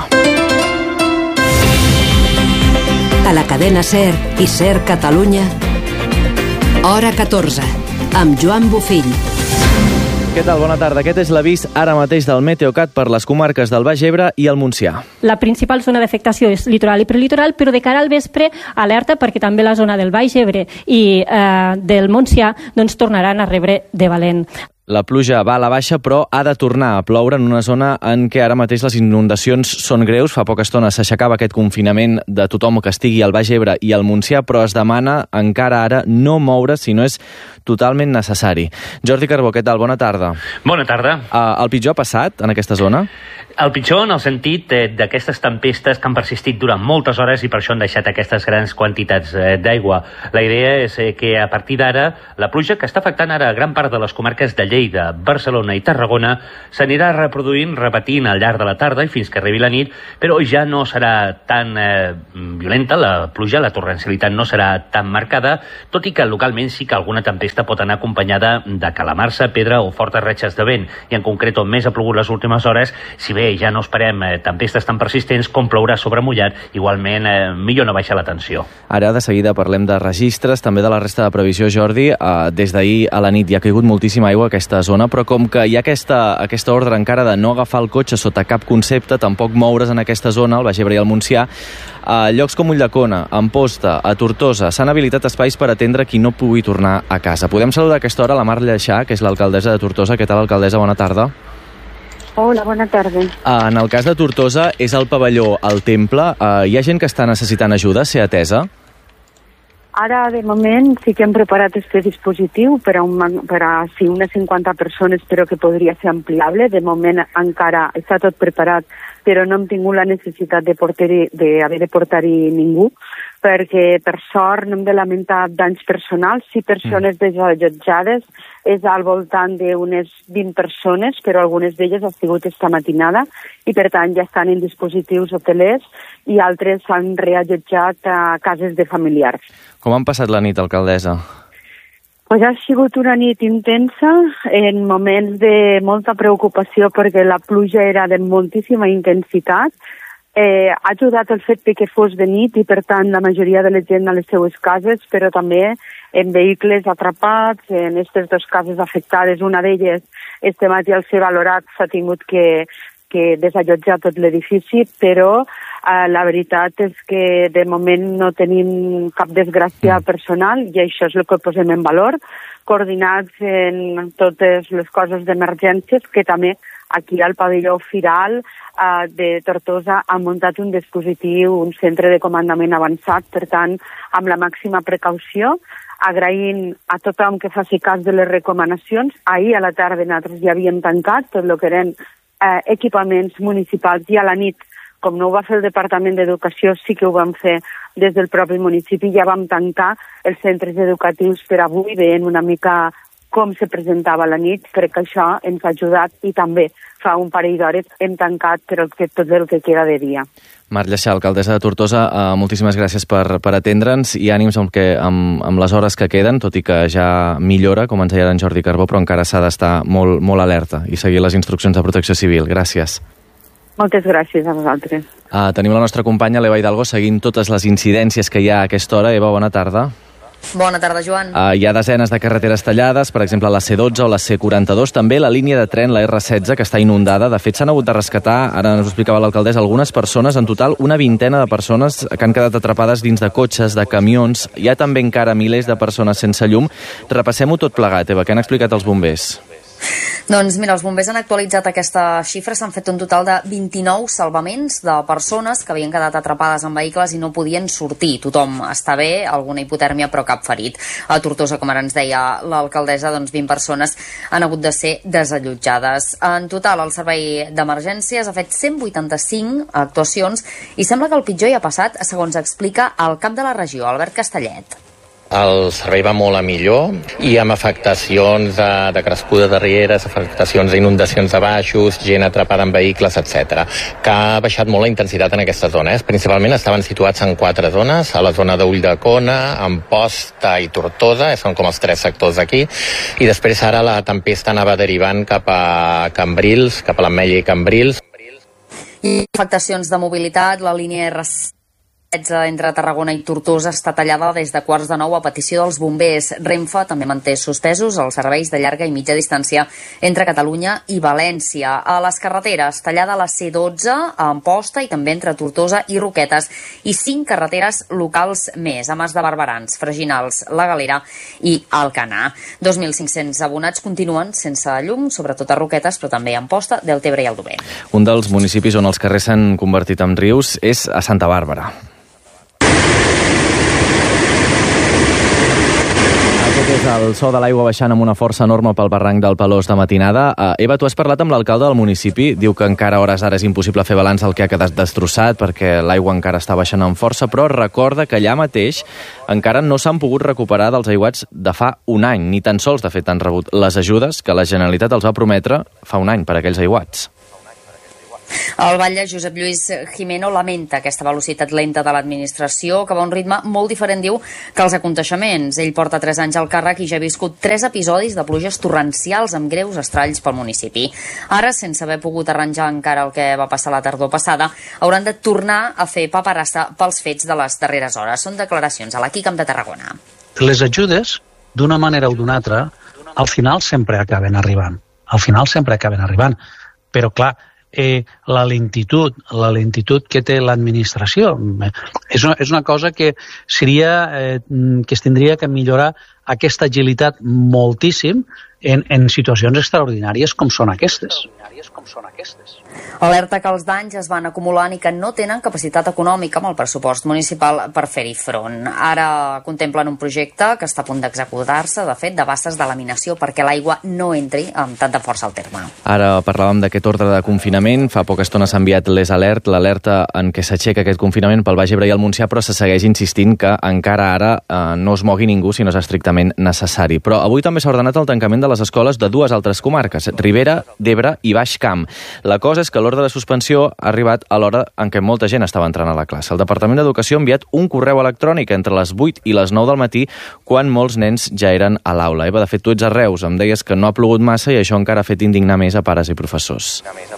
A la cadena SER i SER Catalunya, Hora catorze, amb Joan Bofill.
Què tal? Bona tarda. Aquest és l'avís ara mateix del Meteocat per les comarques del Baix Ebre i el Montsià.
La principal zona d'afectació és litoral i prelitoral, però de cara al vespre, alerta perquè també la zona del Baix Ebre i eh, del Montsià doncs, tornaran a rebre de valent.
La pluja va a la baixa, però ha de tornar a ploure en una zona en què ara mateix les inundacions són greus. Fa poca estona s'aixecava aquest confinament de tothom que estigui al Baix Ebre i al Montsià, però es demana encara ara no moure si no és totalment necessari. Jordi Carbó, què tal? Bona tarda.
Bona tarda.
Uh, el pitjor ha passat en aquesta zona?
El pitjor en el sentit eh, d'aquestes tempestes que han persistit durant moltes hores i per això han deixat aquestes grans quantitats eh, d'aigua. La idea és eh, que a partir d'ara la pluja que està afectant ara a gran part de les comarques de Lleida, Barcelona i Tarragona s'anirà reproduint, repetint al llarg de la tarda i fins que arribi la nit, però ja no serà tan eh, violenta la pluja, la torrencialitat no serà tan marcada, tot i que localment sí que alguna tempesta pot anar acompanyada de calamarsa, pedra o fortes ratxes de vent, i en concret on més ha plogut les últimes hores, si bé ja no esperem eh, tempestes tan persistents com plourà sobre mullat, igualment eh, millor no baixar la tensió.
Ara de seguida parlem de registres, també de la resta de previsió, Jordi. Uh, des d'ahir a la nit hi ha caigut moltíssima aigua a aquesta zona, però com que hi ha aquesta, aquesta ordre encara de no agafar el cotxe sota cap concepte, tampoc moure's en aquesta zona, al Baix Ebre i al Montsià, a llocs com Ulldecona, Amposta, a Tortosa, s'han habilitat espais per atendre qui no pugui tornar a casa. Podem saludar a aquesta hora la Mar Lleixà, que és l'alcaldessa de Tortosa. Què tal, alcaldessa? Bona tarda.
Hola, bona tarda.
En el cas de Tortosa, és el pavelló al Temple. Uh, hi ha gent que està necessitant ajuda, ser atesa?
Ara, de moment, sí que hem preparat este dispositiu per a, un, per a sí, unes cinquanta persones, però que podria ser ampliable. De moment encara està tot preparat, però no hem tingut la necessitat de portar-hi, d'haver de portar-hi ningú, perquè per sort no hem de lamentar danys personals. Sí, persones desallotjades, és al voltant d'unes vint persones, però algunes d'elles ha sigut esta matinada i per tant ja estan en dispositius hotelers i altres s'han reallotjat a cases de familiars.
Com han passat la nit, alcaldessa?
Pues ha sigut una nit intensa, en moments de molta preocupació perquè la pluja era de moltíssima intensitat. Eh, ha ajudat el fet que fos de nit i per tant la majoria de la gent a les seues cases, però també en vehicles atrapats, en aquestes dues cases afectades. Una d'elles, este matí al ser valorat, s'ha tingut que, que desallotjar tot l'edifici, però eh, la veritat és que de moment no tenim cap desgràcia personal i això és el que posem en valor, coordinats en totes les coses d'emergències, que també aquí al pavelló Firal eh, de Tortosa han muntat un dispositiu, un centre de comandament avançat, per tant, amb la màxima precaució, agraint a tothom que faci cas de les recomanacions. Ahir a la tarda nosaltres ja havíem tancat tot el que eren eh, equipaments municipals i a la nit, com no ho va fer el Departament d'Educació, sí que ho vam fer des del propi municipi, ja vam tancar els centres educatius per avui, veient una mica com se presentava la nit, crec que això ens ha ajudat i també fa un parell d'hores hem tancat per tot el que queda de dia.
Mar Lleixà, alcaldessa de Tortosa, eh, moltíssimes gràcies per, per atendre'ns i ànims amb, que, amb, amb les hores que queden, tot i que ja millora, com ens deia en Jordi Carbó, però encara s'ha d'estar molt, molt alerta i seguir les instruccions de protecció civil. Gràcies.
Moltes gràcies a vosaltres.
Uh, tenim la nostra companya, l'Eva Hidalgo, seguint totes les incidències que hi ha a aquesta hora. Eva, bona tarda.
Bona tarda, Joan.
Uh, hi ha desenes de carreteres tallades, per exemple la C dotze o la C quaranta-dos, també la línia de tren, la R setze, que està inundada. De fet, s'han hagut de rescatar, ara ens ho explicava l'alcaldessa, algunes persones, en total una vintena de persones que han quedat atrapades dins de cotxes, de camions. Hi ha també encara milers de persones sense llum. Repassem-ho tot plegat, Eva, què han explicat els bombers?
Doncs mira, els bombers han actualitzat aquesta xifra, s'han fet un total de vint-i-nou salvaments de persones que havien quedat atrapades en vehicles i no podien sortir. Tothom està bé, alguna hipotèrmia però cap ferit. A Tortosa, com ara ens deia l'alcaldessa, doncs vint persones han hagut de ser desallotjades. En total, el servei d'emergències ha fet cent vuitanta-cinc actuacions i sembla que el pitjor hi ha passat, segons explica el cap de la regió, Albert Castellet.
El servei va molt a millor i amb afectacions de, de crescuda de rieres, afectacions d'inundacions de baixos, gent atrapada en vehicles, etcètera, que ha baixat molt la intensitat en aquesta zona. Eh? Principalment estaven situats en quatre zones, a la zona d'Ulldecona, Amposta i Tortosa, són com els tres sectors d'aquí, i després ara la tempesta anava derivant cap a Cambrils, cap a l'Ametlla i Cambrils.
I afectacions de mobilitat, la línia R entre Tarragona i Tortosa està tallada des de quarts de nou a petició dels bombers. Renfe també manté suspesos els serveis de llarga i mitja distància entre Catalunya i València. A les carreteres, tallada la C dotze a Amposta i també entre Tortosa i Roquetes, i cinc carreteres locals més, a Mas de Barberans, Freginals, La Galera i Alcanar. dos mil cinc-cents abonats continuen sense llum, sobretot a Roquetes, però també a Amposta, Deltebre i Aldover.
Un dels municipis on els carrers s'han convertit en rius és a Santa Bàrbara. És el so de l'aigua baixant amb una força enorme pel barranc del Pelós de matinada. Uh, Eva, tu has parlat amb l'alcalde del municipi. Diu que encara a hores d'ara és impossible fer balanç del que ha quedat destrossat perquè l'aigua encara està baixant amb força, però recorda que allà mateix encara no s'han pogut recuperar dels aiguats de fa un any. Ni tan sols, de fet, han rebut les ajudes que la Generalitat els va prometre fa un any per aquells aiguats.
El batlle Josep Lluís Jimeno lamenta aquesta velocitat lenta de l'administració, que va a un ritme molt diferent, diu, que els aconteixements. Ell porta tres anys al càrrec i ja ha viscut tres episodis de pluges torrencials amb greus estralls pel municipi. Ara, sense haver pogut arranjar encara el que va passar la tardor passada, hauran de tornar a fer paperassa pels fets de les darreres hores. Són declaracions a l'Aqui Camp de Tarragona.
Les ajudes, d'una manera o d'una altra, al final sempre acaben arribant. Al final sempre acaben arribant. Però, clar, Eh, la lentitud, la lentitud que té l'administració. És una, és una cosa que seria, eh, que es tindria que millorar aquesta agilitat moltíssim en, en situacions extraordinàries com són aquestes. Com són aquestes.
Alerta que els danys es van acumulant i que no tenen capacitat econòmica amb el pressupost municipal per fer-hi front. Ara contemplen un projecte que està a punt d'executar-se, de fet, de basses de laminació perquè l'aigua no entri amb tanta força al terme.
Ara parlàvem d'aquest ordre de confinament. Fa poca estona s'ha enviat l'Es Alert, l'alerta en què s'aixeca aquest confinament pel Baix Ebre i el Montsià, però se segueix insistint que encara ara eh, no es mogui ningú si no és estrictament necessari. Però avui també s'ha ordenat el tancament de les escoles de dues altres comarques, Ribera d'Ebre i Baix Camp. La cosa és que l'ordre de suspensió ha arribat a l'hora en què molta gent estava entrant a la classe. El Departament d'Educació ha enviat un correu electrònic entre les vuit i les nou del matí, quan molts nens ja eren a l'aula. Eva, de fet, tu ets a Reus, em deies que no ha plogut massa i això encara ha fet indignar més a pares i professors.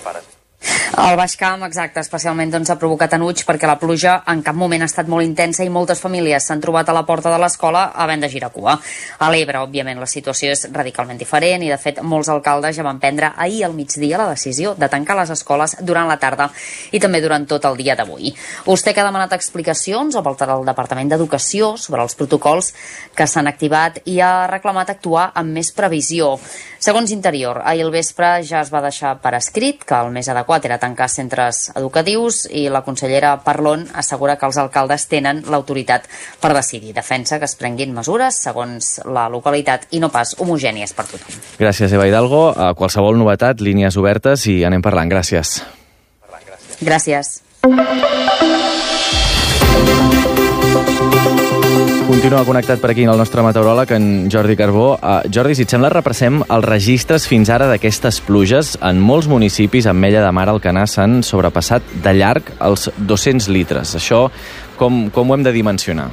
El Baix Camp, exacte, especialment doncs, ha provocat enuig perquè la pluja en cap moment ha estat molt intensa i moltes famílies s'han trobat a la porta de l'escola havent de girar cua. A l'Ebre, òbviament, la situació és radicalment diferent i, de fet, molts alcaldes ja van prendre ahir al migdia la decisió de tancar les escoles durant la tarda i també durant tot el dia d'avui. Vostè que ha demanat explicacions o pel Departament d'Educació sobre els protocols que s'han activat i ha reclamat actuar amb més previsió. Segons Interior, ahir al vespre ja es va deixar per escrit que el més adequat era tancar centres educatius i la consellera Parlon assegura que els alcaldes tenen l'autoritat per decidir. Defensa que es prenguin mesures segons la localitat i no pas homogènies per tothom.
Gràcies, Eva Hidalgo. A qualsevol novetat, línies obertes i anem parlant. Gràcies.
Gràcies.
Continua connectat per aquí el nostre meteoròleg, en Jordi Carbó. Uh, Jordi, si et sembla, repassem els registres fins ara d'aquestes pluges. En molts municipis, amb Mella de Mar, Alcanar, s'han sobrepassat de llarg els dos-cents litres. Això, com, com ho hem de dimensionar?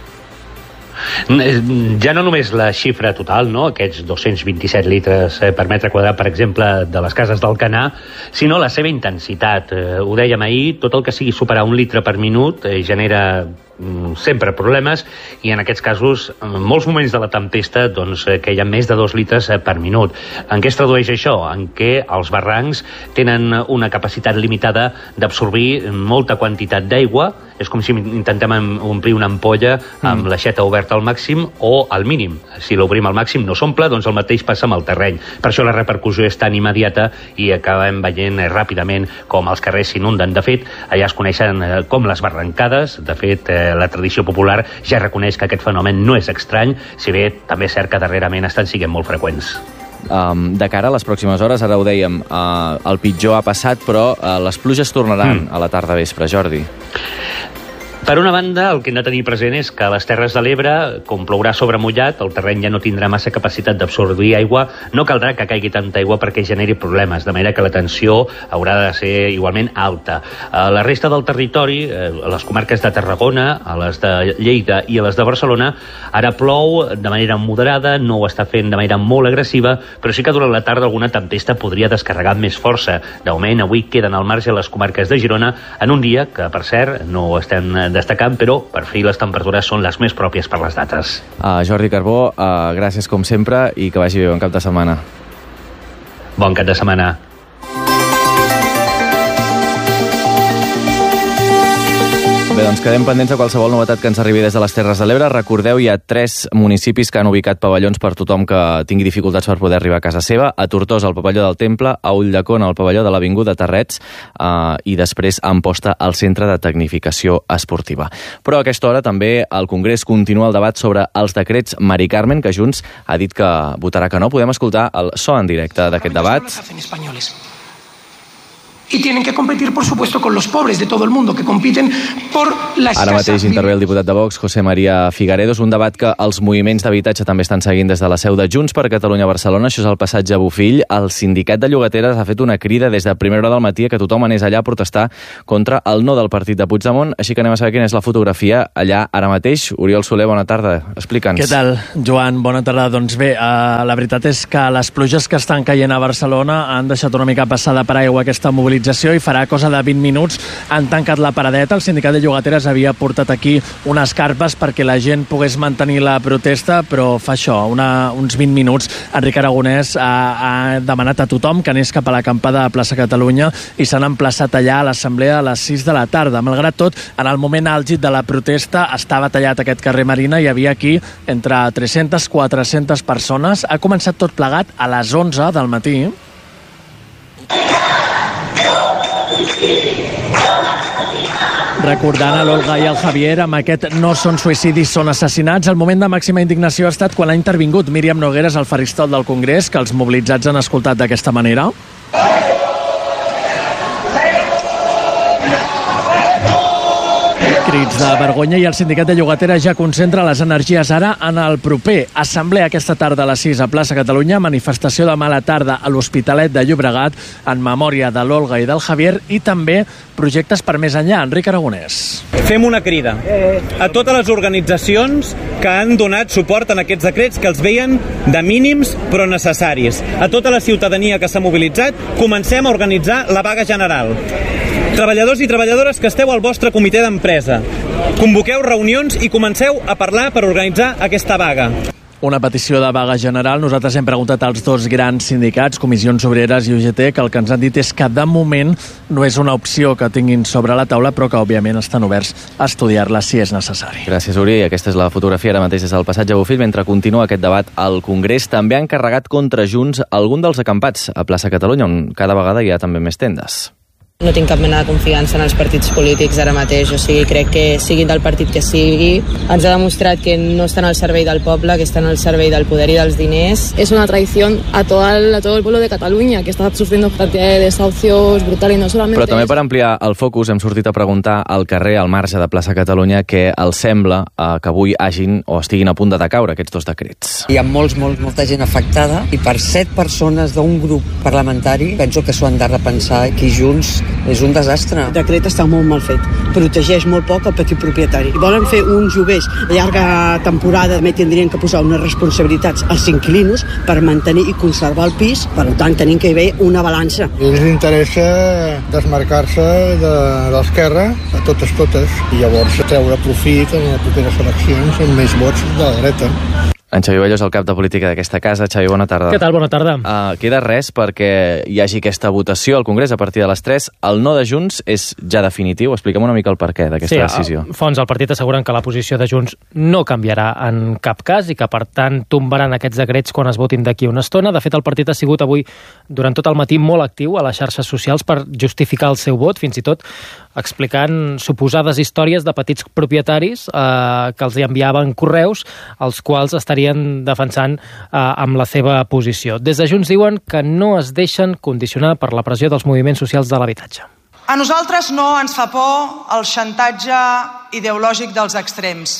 Ja no només la xifra total, no? Aquests dos-cents vint-i-set litres per metre quadrat, per exemple, de les cases d'Alcanar, sinó la seva intensitat. Eh, ho dèiem ahir, tot el que sigui superar un litre per minut eh, genera sempre problemes i en aquests casos, en molts moments de la tempesta, doncs, que hi ha més de dos litres per minut. En què es tradueix això? En què els barrancs tenen una capacitat limitada d'absorbir molta quantitat d'aigua. És com si intentem omplir una ampolla amb mm. l'aixeta oberta al màxim o al mínim. Si l'obrim al màxim no s'omple, doncs el mateix passa amb el terreny. Per això la repercussió és tan immediata i acabem veient ràpidament com els carrers s'inunden. De fet, allà es coneixen com les barrancades. De fet, la tradició popular ja reconeix que aquest fenomen no és estrany, si bé també és cert que darrerament estan sent molt freqüents.
Um, de cara a les pròximes hores, ara ho dèiem, uh, el pitjor ha passat, però uh, les pluges tornaran mm. a la tarda vespre, Jordi.
Per una banda, el que hem de tenir present és que a les Terres de l'Ebre, com plourà sobre mullat, el terreny ja no tindrà massa capacitat d'absorbir aigua, no caldrà que caigui tanta aigua perquè generi problemes, de manera que la tensió haurà de ser igualment alta. A la resta del territori, a les comarques de Tarragona, a les de Lleida i a les de Barcelona, ara plou de manera moderada, no ho està fent de manera molt agressiva, però sí que durant la tarda alguna tempesta podria descarregar amb més força. De moment, avui queden al marge les comarques de Girona en un dia que, per cert, no estem destacant, però per fi les temperatures són les més pròpies per les dates.
Uh, Jordi Carbó, uh, gràcies com sempre i que vagi bé, bon cap de setmana.
Bon cap de setmana.
Bé, doncs quedem pendents de qualsevol novetat que ens arribi des de les Terres de l'Ebre. Recordeu, hi ha tres municipis que han ubicat pavellons per tothom que tingui dificultats per poder arribar a casa seva. A Tortosa, al pavelló del Temple, a Ulldecona, al pavelló de l'Avinguda Terrets, eh, i després a Amposta, al Centre de Tecnificació Esportiva. Però a aquesta hora també al Congrés continua el debat sobre els decrets Mari Carmen, que Junts ha dit que votarà que no. Podem escoltar el so en directe d'aquest debat.
Y tienen que competir, por supuesto, con los pobres de todo el mundo, que compiten por la escasa...
Ara mateix intervé el diputat de Vox, José María Figaredo. És un debat que els moviments d'habitatge també estan seguint des de la seu de Junts per Catalunya a Barcelona. Això és el passatge Bofill. El sindicat de llogateres ha fet una crida des de primera hora del matí a que tothom anés allà a protestar contra el no del partit de Puigdemont. Així que anem a saber quina és la fotografia allà ara mateix. Oriol Soler, bona tarda. Explica'ns.
Què tal, Joan? Bona tarda. Doncs bé, uh, la veritat és que les pluges que estan caient a Barcelona han deixat una mica passada per aigua aquesta mobilització i farà cosa de vint minuts han tancat la paradeta. El sindicat de llogateres havia portat aquí unes carpes perquè la gent pogués mantenir la protesta, però fa això, una, uns vint minuts. Enric Aragonès ha, ha demanat a tothom que anés cap a l'acampada de Plaça Catalunya i s'han emplaçat allà a l'assemblea a les sis de la tarda. Malgrat tot, en el moment àlgid de la protesta estava tallat aquest carrer Marina, hi havia aquí entre tres-centes a quatre-centes persones. Ha començat tot plegat a les onze del matí. Recordant a l'Olga i al Javier, amb aquest no són suïcidis, són assassinats. El moment de màxima indignació ha estat quan ha intervingut Míriam Nogueras al faristol del Congrés, que els mobilitzats han escoltat d'aquesta manera. Crits de vergonya i el sindicat de llogateres ja concentra les energies ara en el proper. Assemblea aquesta tarda a les sis a Plaça Catalunya, manifestació demà a la tarda a l'Hospitalet de Llobregat en memòria de l'Olga i del Javier i també projectes per més enllà. Enric Aragonès.
Fem una crida a totes les organitzacions que han donat suport en aquests decrets que els veien de mínims però necessaris. A tota la ciutadania que s'ha mobilitzat, comencem a organitzar la vaga general. Treballadors i treballadores que esteu al vostre comitè d'empresa, convoqueu reunions i comenceu a parlar per organitzar aquesta vaga.
Una petició de vaga general. Nosaltres hem preguntat als dos grans sindicats, Comissions Obreres i U G T, que el que ens han dit és que de moment no és una opció que tinguin sobre la taula, però que òbviament estan oberts a estudiar-la si és necessari.
Gràcies, Uri. Aquesta és la fotografia ara mateix des del passatge Bofill. Mentre continua aquest debat al Congrés, també han carregat contra Junts algun dels acampats a Plaça Catalunya, on cada vegada hi ha també més tendes.
No tinc cap mena de confiança en els partits polítics ara mateix, o sigui, crec que siguin del partit que sigui, ens ha demostrat que no estan al servei del poble, que estan al servei del poder i dels diners.
Es una traición a todo el, a todo el pueblo de Catalunya, que està sufriendo cantidad de desahucios brutal i no solamente...
Però també per ampliar el focus hem sortit a preguntar al carrer, al marge de Plaça Catalunya, què els sembla eh, que avui hagin o estiguin a punt de decaure aquests dos decrets.
Hi ha molts, molts, molta gent afectada i per set persones d'un grup parlamentari penso que s'ho han de repensar. Aquí Junts és un desastre.
El decret està molt mal fet. Protegeix molt poc el petit propietari. I volen fer uns lloguers a llarga temporada, també tindrien que posar unes responsabilitats als inquilinos per mantenir i conservar el pis. Per tant, tenim que haver una balança.
Els interessa desmarcar-se de l'esquerra a totes, totes, i llavors treure profit en les properes eleccions amb més vots de la dreta.
En Xavi Bello és el cap de política d'aquesta casa. Xavi, bona tarda.
Què tal? Bona tarda.
Uh, queda res perquè hi hagi aquesta votació al Congrés a partir de les tres. El no de Junts és ja definitiu. Explica'm una mica el perquè d'aquesta
sí,
decisió.
Fons al partit asseguren que la posició de Junts no canviarà en cap cas i que, per tant, tombaran aquests decrets quan es votin d'aquí una estona. De fet, el partit ha sigut avui, durant tot el matí, molt actiu a les xarxes socials per justificar el seu vot, fins i tot explicant suposades històries de petits propietaris eh, que els hi enviaven correus, als quals estarien defensant eh, amb la seva posició. Des de Junts diuen que no es deixen condicionar per la pressió dels moviments socials de l'habitatge.
A nosaltres no ens fa por el xantatge ideològic dels extrems.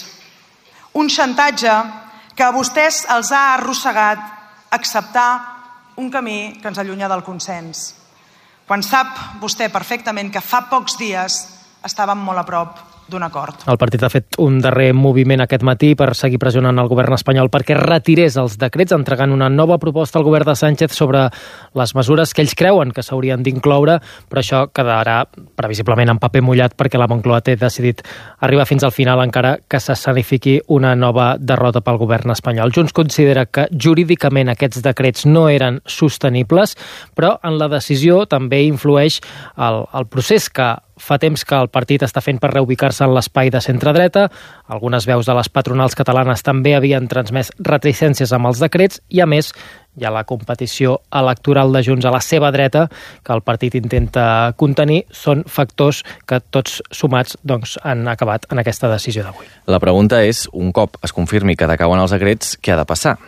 Un xantatge que a vostès els ha arrossegat acceptar un camí que ens allunya del consens. Quan sap vostè perfectament que fa pocs dies estàvem molt a prop d'un acord.
El partit ha fet un darrer moviment aquest matí per seguir pressionant el govern espanyol perquè retirés els decrets, entregant una nova proposta al govern de Sánchez sobre les mesures que ells creuen que s'haurien d'incloure, però això quedarà previsiblement en paper mullat perquè la Moncloa té decidit arribar fins al final encara que s'escenifiqui una nova derrota pel govern espanyol. Junts considera que jurídicament aquests decrets no eren sostenibles, però en la decisió també influeix el, el procés que fa temps que el partit està fent per reubicar-se en l'espai de centre-dreta. Algunes veus de les patronals catalanes també havien transmès reticències amb els decrets i, a més, hi ha la competició electoral de Junts a la seva dreta que el partit intenta contenir. Són factors que tots sumats doncs, han acabat en aquesta decisió d'avui.
La pregunta és, un cop es confirmi que decauen els decrets, què ha de passar?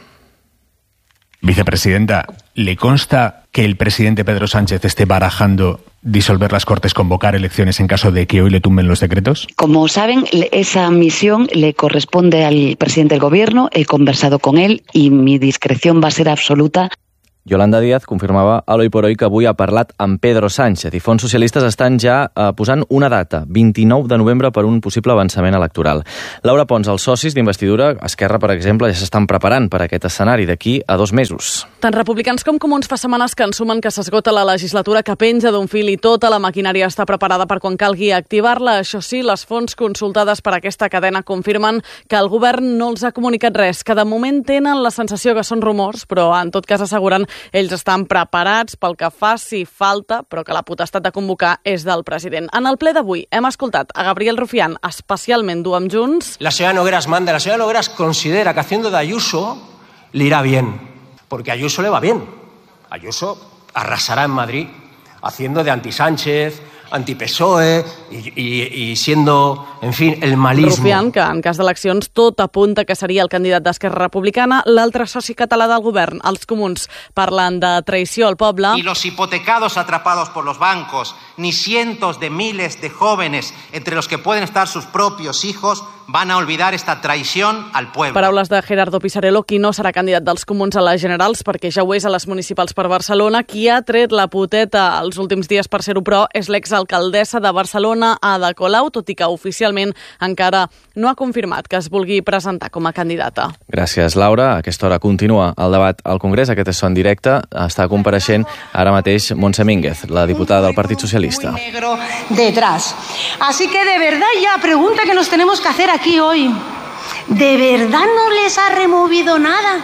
Vicepresidenta, ¿le consta que el presidente Pedro Sánchez esté barajando disolver las Cortes, convocar elecciones en caso de que hoy le tumben los decretos?
Como saben, esa misión le corresponde al presidente del Gobierno. He conversado con él y mi discreción va a ser absoluta.
Yolanda Díaz confirmava a l'Hoy por Hoy que avui ha parlat amb Pedro Sánchez i fons socialistes estan ja eh, posant una data, vint-i-nou de novembre, per un possible avançament electoral. Laura Pons, els socis d'investidura, Esquerra, per exemple, ja s'estan preparant per aquest escenari d'aquí a dos mesos.
Tant republicans com comuns fa setmanes que ensumen que s'esgota la legislatura, que penja d'un fil i tota la maquinària està preparada per quan calgui activar-la. Això sí, les fonts consultades per aquesta cadena confirmen que el govern no els ha comunicat res, que de moment tenen la sensació que són rumors, però en tot cas asseguren ells estan preparats pel que faci falta, però que la potestat de convocar és del president. En el ple d'avui hem escoltat a Gabriel Rufián, especialment dur amb Junts.
La señora Nogueras manda, la señora Nogueras considera que haciendo de Ayuso le irá bien, porque a Ayuso le va bien. Ayuso arrasará en Madrid haciendo de anti-Sánchez, anti-P S O E y, y, y siendo, en fin, el malismo.
Rufián, que en cas d'eleccions tot apunta que seria el candidat d'Esquerra Republicana. L'altre soci català del govern, els comuns, parlen de traïció al poble.
Ni los hipotecados atrapados por los bancos, ni cientos de miles de jóvenes, entre los que pueden estar sus propios hijos, van a olvidar esta traición al pueblo.
Paraules de Gerardo Pisarello, qui no serà candidat dels comuns a les generals, perquè ja ho és a les municipals per Barcelona. Qui ha tret la poteta els últims dies per ser-ho, però, és l'exalcaldessa de Barcelona, Ada Colau, tot i que oficialment encara no ha confirmat que es vulgui presentar com a candidata.
Gràcies, Laura. A aquesta hora continua el debat al Congrés. Aquest és en directe. Està compareixent ara mateix Montse Mínguez, la diputada del Partit Socialista.
Muy negro detrás. Así que de verdad ya pregunta que nos tenemos que hacer aquí hoy. ¿De verdad no les ha removido nada?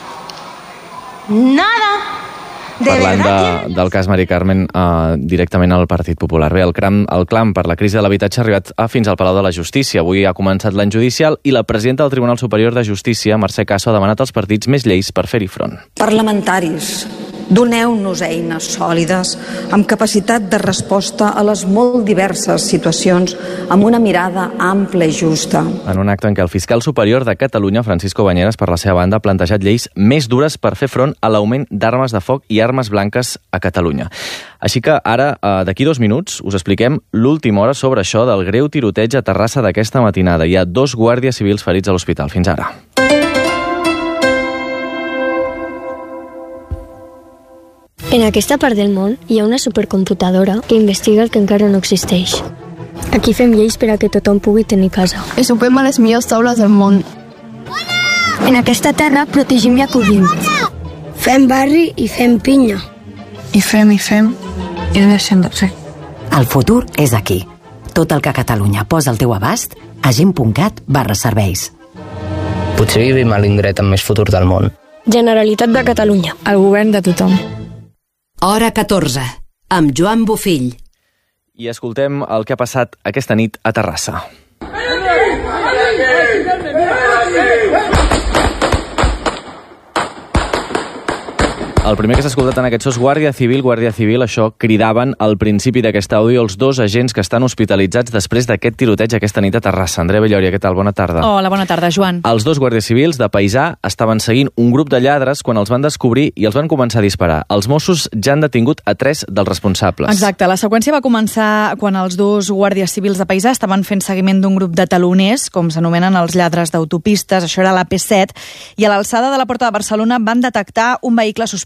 Nada. De
Parlant
verdad,
de, del cas Mari Carmen eh, directament al Partit Popular. Bé, el clam, el clam per la crisi de l'habitatge ha arribat a fins al Palau de la Justícia. Avui ha començat l'any judicial i la presidenta del Tribunal Superior de Justícia, Mercè Caso, ha demanat als partits més lleis per fer-hi front.
Parlamentaris, doneu-nos eines sòlides amb capacitat de resposta a les molt diverses situacions amb una mirada ampla i justa.
En un acte en què el fiscal superior de Catalunya, Francisco Bañeres, per la seva banda, ha plantejat lleis més dures per fer front a l'augment d'armes de foc i armes blanques a Catalunya. Així que ara, d'aquí dos minuts, us expliquem l'última hora sobre això del greu tiroteig a Terrassa d'aquesta matinada. Hi ha dos guàrdies civils ferits a l'hospital. Fins ara.
En aquesta part del món hi ha una supercomputadora que investiga el que encara no existeix. Aquí fem lleis per a que tothom pugui tenir casa.
I sopem a les millors taules del món.
En aquesta terra protegim i acollim.
Fem barri i fem pinya. I fem i fem i no deixem de fer.
El futur és aquí. Tot el que Catalunya posa al teu abast a gent punt cat barra serveis.
Potser vivim a l'indret amb més futur del món.
Generalitat de Catalunya.
El govern de tothom.
Hora catorze, amb Joan Bofill.
I escoltem el que ha passat aquesta nit a Terrassa. El primer que s'ha escoltat en aquest so és Guàrdia Civil, Guàrdia Civil, això cridaven al principi d'aquest àudio els dos agents que estan hospitalitzats després d'aquest tiroteig aquesta nit a Terrassa. Andrea Bellòria, què tal? Bona tarda.
Hola, bona tarda, Joan.
Els dos guàrdies civils de paisà estaven seguint un grup de lladres quan els van descobrir i els van començar a disparar. Els Mossos ja han detingut a tres dels responsables.
Exacte, la seqüència va començar quan els dos guàrdies civils de paisà estaven fent seguiment d'un grup de taloners, com s'anomenen els lladres d'autopistes, això era la P set, i a l'alçada de la Porta de Barcelona van detectar un vehicle sospitós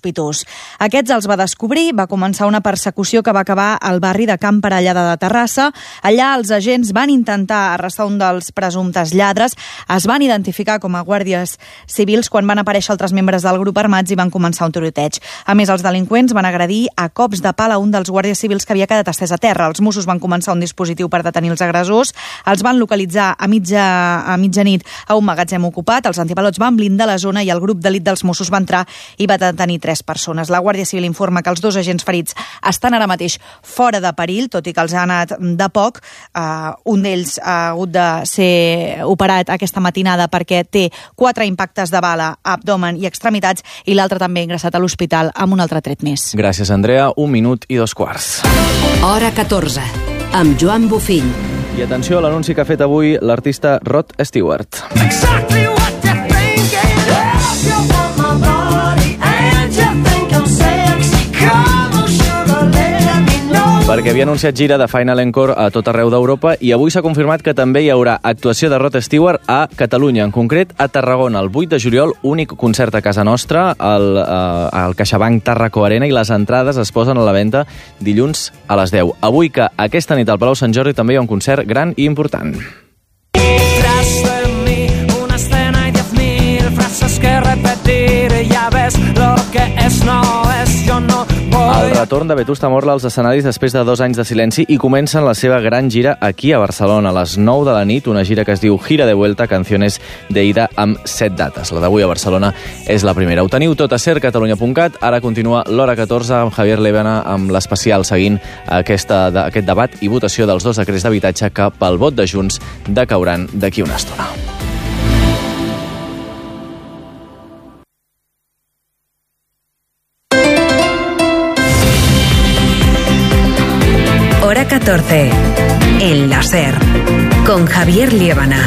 sospitós. Aquests els va descobrir, va començar una persecució que va acabar al barri de Camp Parellada de Terrassa. Allà els agents van intentar arrestar un dels presumptes lladres, es van identificar com a guàrdies civils quan van aparèixer altres membres del grup armats i van començar un tiroteig. A més, els delinqüents van agredir a cops de pala un dels guàrdies civils que havia quedat estès a terra. Els Mossos van començar un dispositiu per detenir els agressors, els van localitzar a mitja, a mitjanit a un magatzem ocupat, els antipalots van blindar la zona i el grup d'elit dels Mossos va entrar i va detenir tres persones. La Guàrdia Civil informa que els dos agents ferits estan ara mateix fora de perill, tot i que els ha anat de poc. Uh, un d'ells ha hagut de ser operat aquesta matinada perquè té quatre impactes de bala a abdomen i extremitats i l'altre també ingressat a l'hospital amb un altre tret més.
Gràcies, Andrea. Un minut i dos quarts.
Hora catorze, amb Joan Bofill.
I atenció a l'anunci que ha fet avui l'artista Rod Stewart. Exactly what you're thinking. If you want my body and you think I'm sexy, come on sugar, let me know. Perquè havia anunciat gira de Final Encore a tot arreu d'Europa i avui s'ha confirmat que també hi haurà actuació de Rod Stewart a Catalunya, en concret a Tarragona, el vuit de juliol, únic concert a casa nostra, al, uh, al CaixaBank Tàrraco Arena, i les entrades es posen a la venda dilluns a les deu. Avui que aquesta nit al Palau Sant Jordi també hi ha un concert gran i important. Tras de mí una escena y diez mil frases que repetir, ya ves lo que es no es, yo no voy. El retorn de Vetusta Morla als escenaris després de dos anys de silenci i comencen la seva gran gira aquí a Barcelona a les nou de la nit, una gira que es diu Gira de Vuelta, Canciones de Ida, amb set dates. La d'avui a Barcelona és la primera. Ho teniu tot a ser catalunya punt cat. Ara continua l'Hora catorze amb Javier Lébana amb l'especial seguint aquesta, aquest debat i votació dels dos decrets d'habitatge que pel vot de Junts decauran d'aquí una estona.
Hora catorce, en la SER, con Javier Liébana.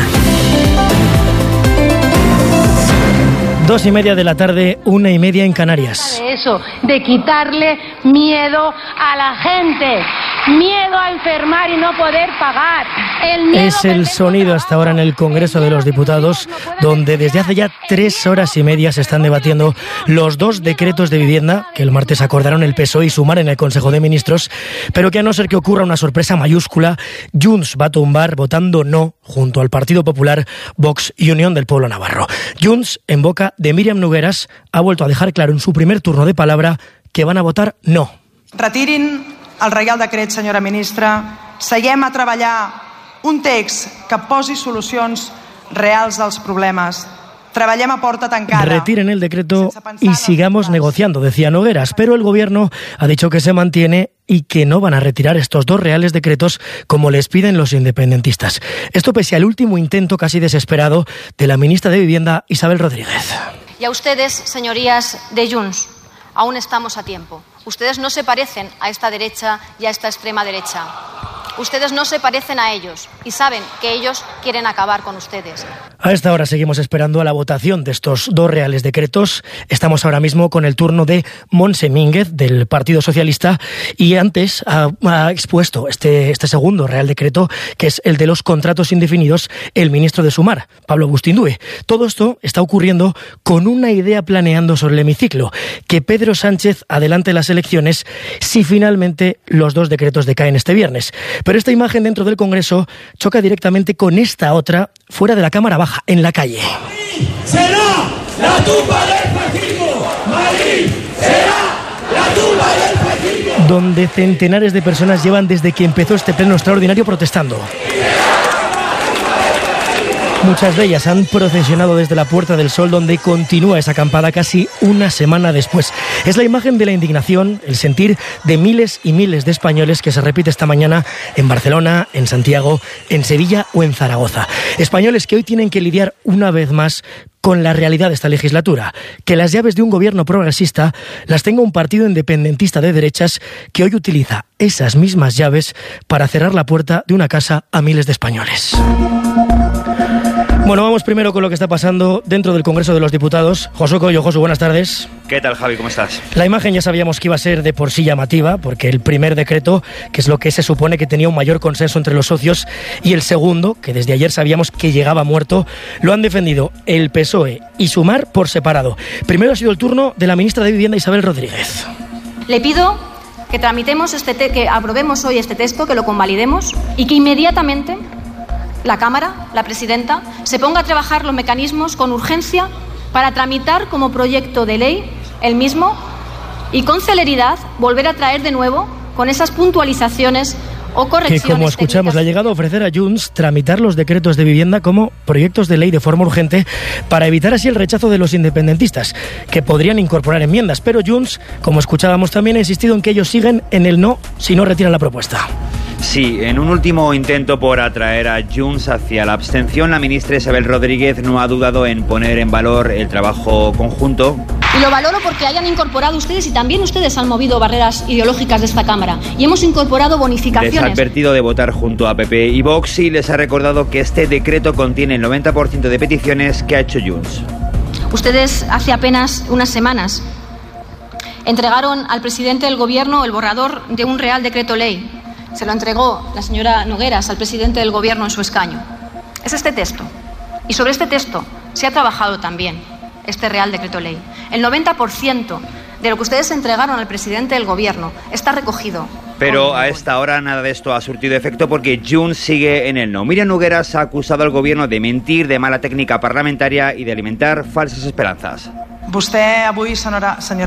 Dos y media de la tarde, una y media en Canarias.
De eso, de quitarle miedo a la gente, miedo a enfermar y no poder pagar. El
es el sonido hasta ahora en el Congreso de los Diputados, donde desde hace ya tres horas y media se están debatiendo los dos decretos de vivienda que el martes acordaron el P S O E y Sumar en el Consejo de Ministros, pero que a no ser que ocurra una sorpresa mayúscula, Junts va a tumbar votando no junto al Partido Popular, Vox y Unión del Pueblo Navarro. Junts, en boca de Míriam Nogueras, ha vuelto a dejar claro en su primer turno de palabra que van a votar no.
Retirin el Reial Decret, senyora ministra. Seguem a treballar un text que posi solucions reals dels problemes. Traballem a porta tancada.
Retiren el decreto y sigamos negociando, decía Nogueras, pero el gobierno ha dicho que se mantiene y que no van a retirar estos dos reales decretos como les piden los independentistas. Esto pese al último intento casi desesperado de la ministra de Vivienda, Isabel Rodríguez.
Y a ustedes, señorías de Junts, aún estamos a tiempo. Ustedes no se parecen a esta derecha y a esta extrema derecha. Ustedes no se parecen a ellos y saben que ellos quieren acabar con ustedes.
A esta hora seguimos esperando a la votación de estos dos reales decretos. Estamos ahora mismo con el turno de Montse Mínguez, del Partido Socialista, y antes ha, ha expuesto este, este segundo real decreto, que es el de los contratos indefinidos, el ministro de Sumar, Pablo Bustindué. Todo esto está ocurriendo con una idea planeando sobre el hemiciclo, que Pedro Sánchez adelante las elecciones si finalmente los dos decretos decaen este viernes. Pero esta imagen dentro del Congreso choca directamente con esta otra fuera de la Cámara Baja, en la calle.
Será la tumba del fascismo. Madrid será la tumba del fascismo.
Donde centenares de personas llevan desde que empezó este pleno extraordinario protestando. Muchas de ellas han procesionado desde la Puerta del Sol, donde continúa esa acampada casi una semana después. Es la imagen de la indignación, el sentir de miles y miles de españoles que se repite esta mañana en Barcelona, en Santiago, en Sevilla o en Zaragoza. Españoles que hoy tienen que lidiar una vez más con la realidad de esta legislatura, que las llaves de un gobierno progresista las tenga un partido independentista de derechas que hoy utiliza esas mismas llaves para cerrar la puerta de una casa a miles de españoles. Bueno, vamos primero con lo que está pasando dentro del Congreso de los Diputados. Josu Coello, Josu, buenas tardes.
¿Qué tal, Javi? ¿Cómo estás?
La imagen ya sabíamos que iba a ser de por sí llamativa, porque el primer decreto, que es lo que se supone que tenía un mayor consenso entre los socios, y el segundo, que desde ayer sabíamos que llegaba muerto, lo han defendido el P S O E y Sumar por separado. Primero ha sido el turno de la ministra de Vivienda, Isabel Rodríguez.
Le pido que tramitemos este te- que aprobemos hoy este texto, que lo convalidemos y que inmediatamente la Cámara, la presidenta, se ponga a trabajar los mecanismos con urgencia para tramitar como proyecto de ley el mismo y con celeridad volver a traer de nuevo con esas puntualizaciones o correcciones
que, como escuchamos,
técnicas.
le ha llegado a ofrecer a Junts tramitar los decretos de vivienda como proyectos de ley de forma urgente para evitar así el rechazo de los independentistas, que podrían incorporar enmiendas. Pero Junts, como escuchábamos también, ha insistido en que ellos siguen en el no si no retiran la propuesta.
Sí, en un último intento por atraer a Junts hacia la abstención, la ministra Isabel Rodríguez no ha dudado en poner en valor el trabajo conjunto.
Y lo valoro porque hayan incorporado ustedes, y también ustedes han movido barreras ideológicas de esta Cámara, y hemos incorporado bonificaciones.
Les ha advertido de votar junto a P P y Vox y les ha recordado que este decreto contiene el noventa por ciento de peticiones que ha hecho Junts.
Ustedes hace apenas unas semanas entregaron al presidente del Gobierno el borrador de un Real Decreto Ley. Se lo entregó la señora Nogueras al presidente del Gobierno en su escaño. Es este texto. Y sobre este texto se ha trabajado también este Real Decreto Ley. El noventa por ciento de lo que ustedes entregaron al presidente del Gobierno está recogido.
Pero a esta hora nada de esto ha surtido efecto porque Junts sigue en el no. Míriam Nogueras ha acusado al Gobierno de mentir, de mala técnica parlamentaria y de alimentar falsas esperanzas.
Vostè avui, senyora, senyora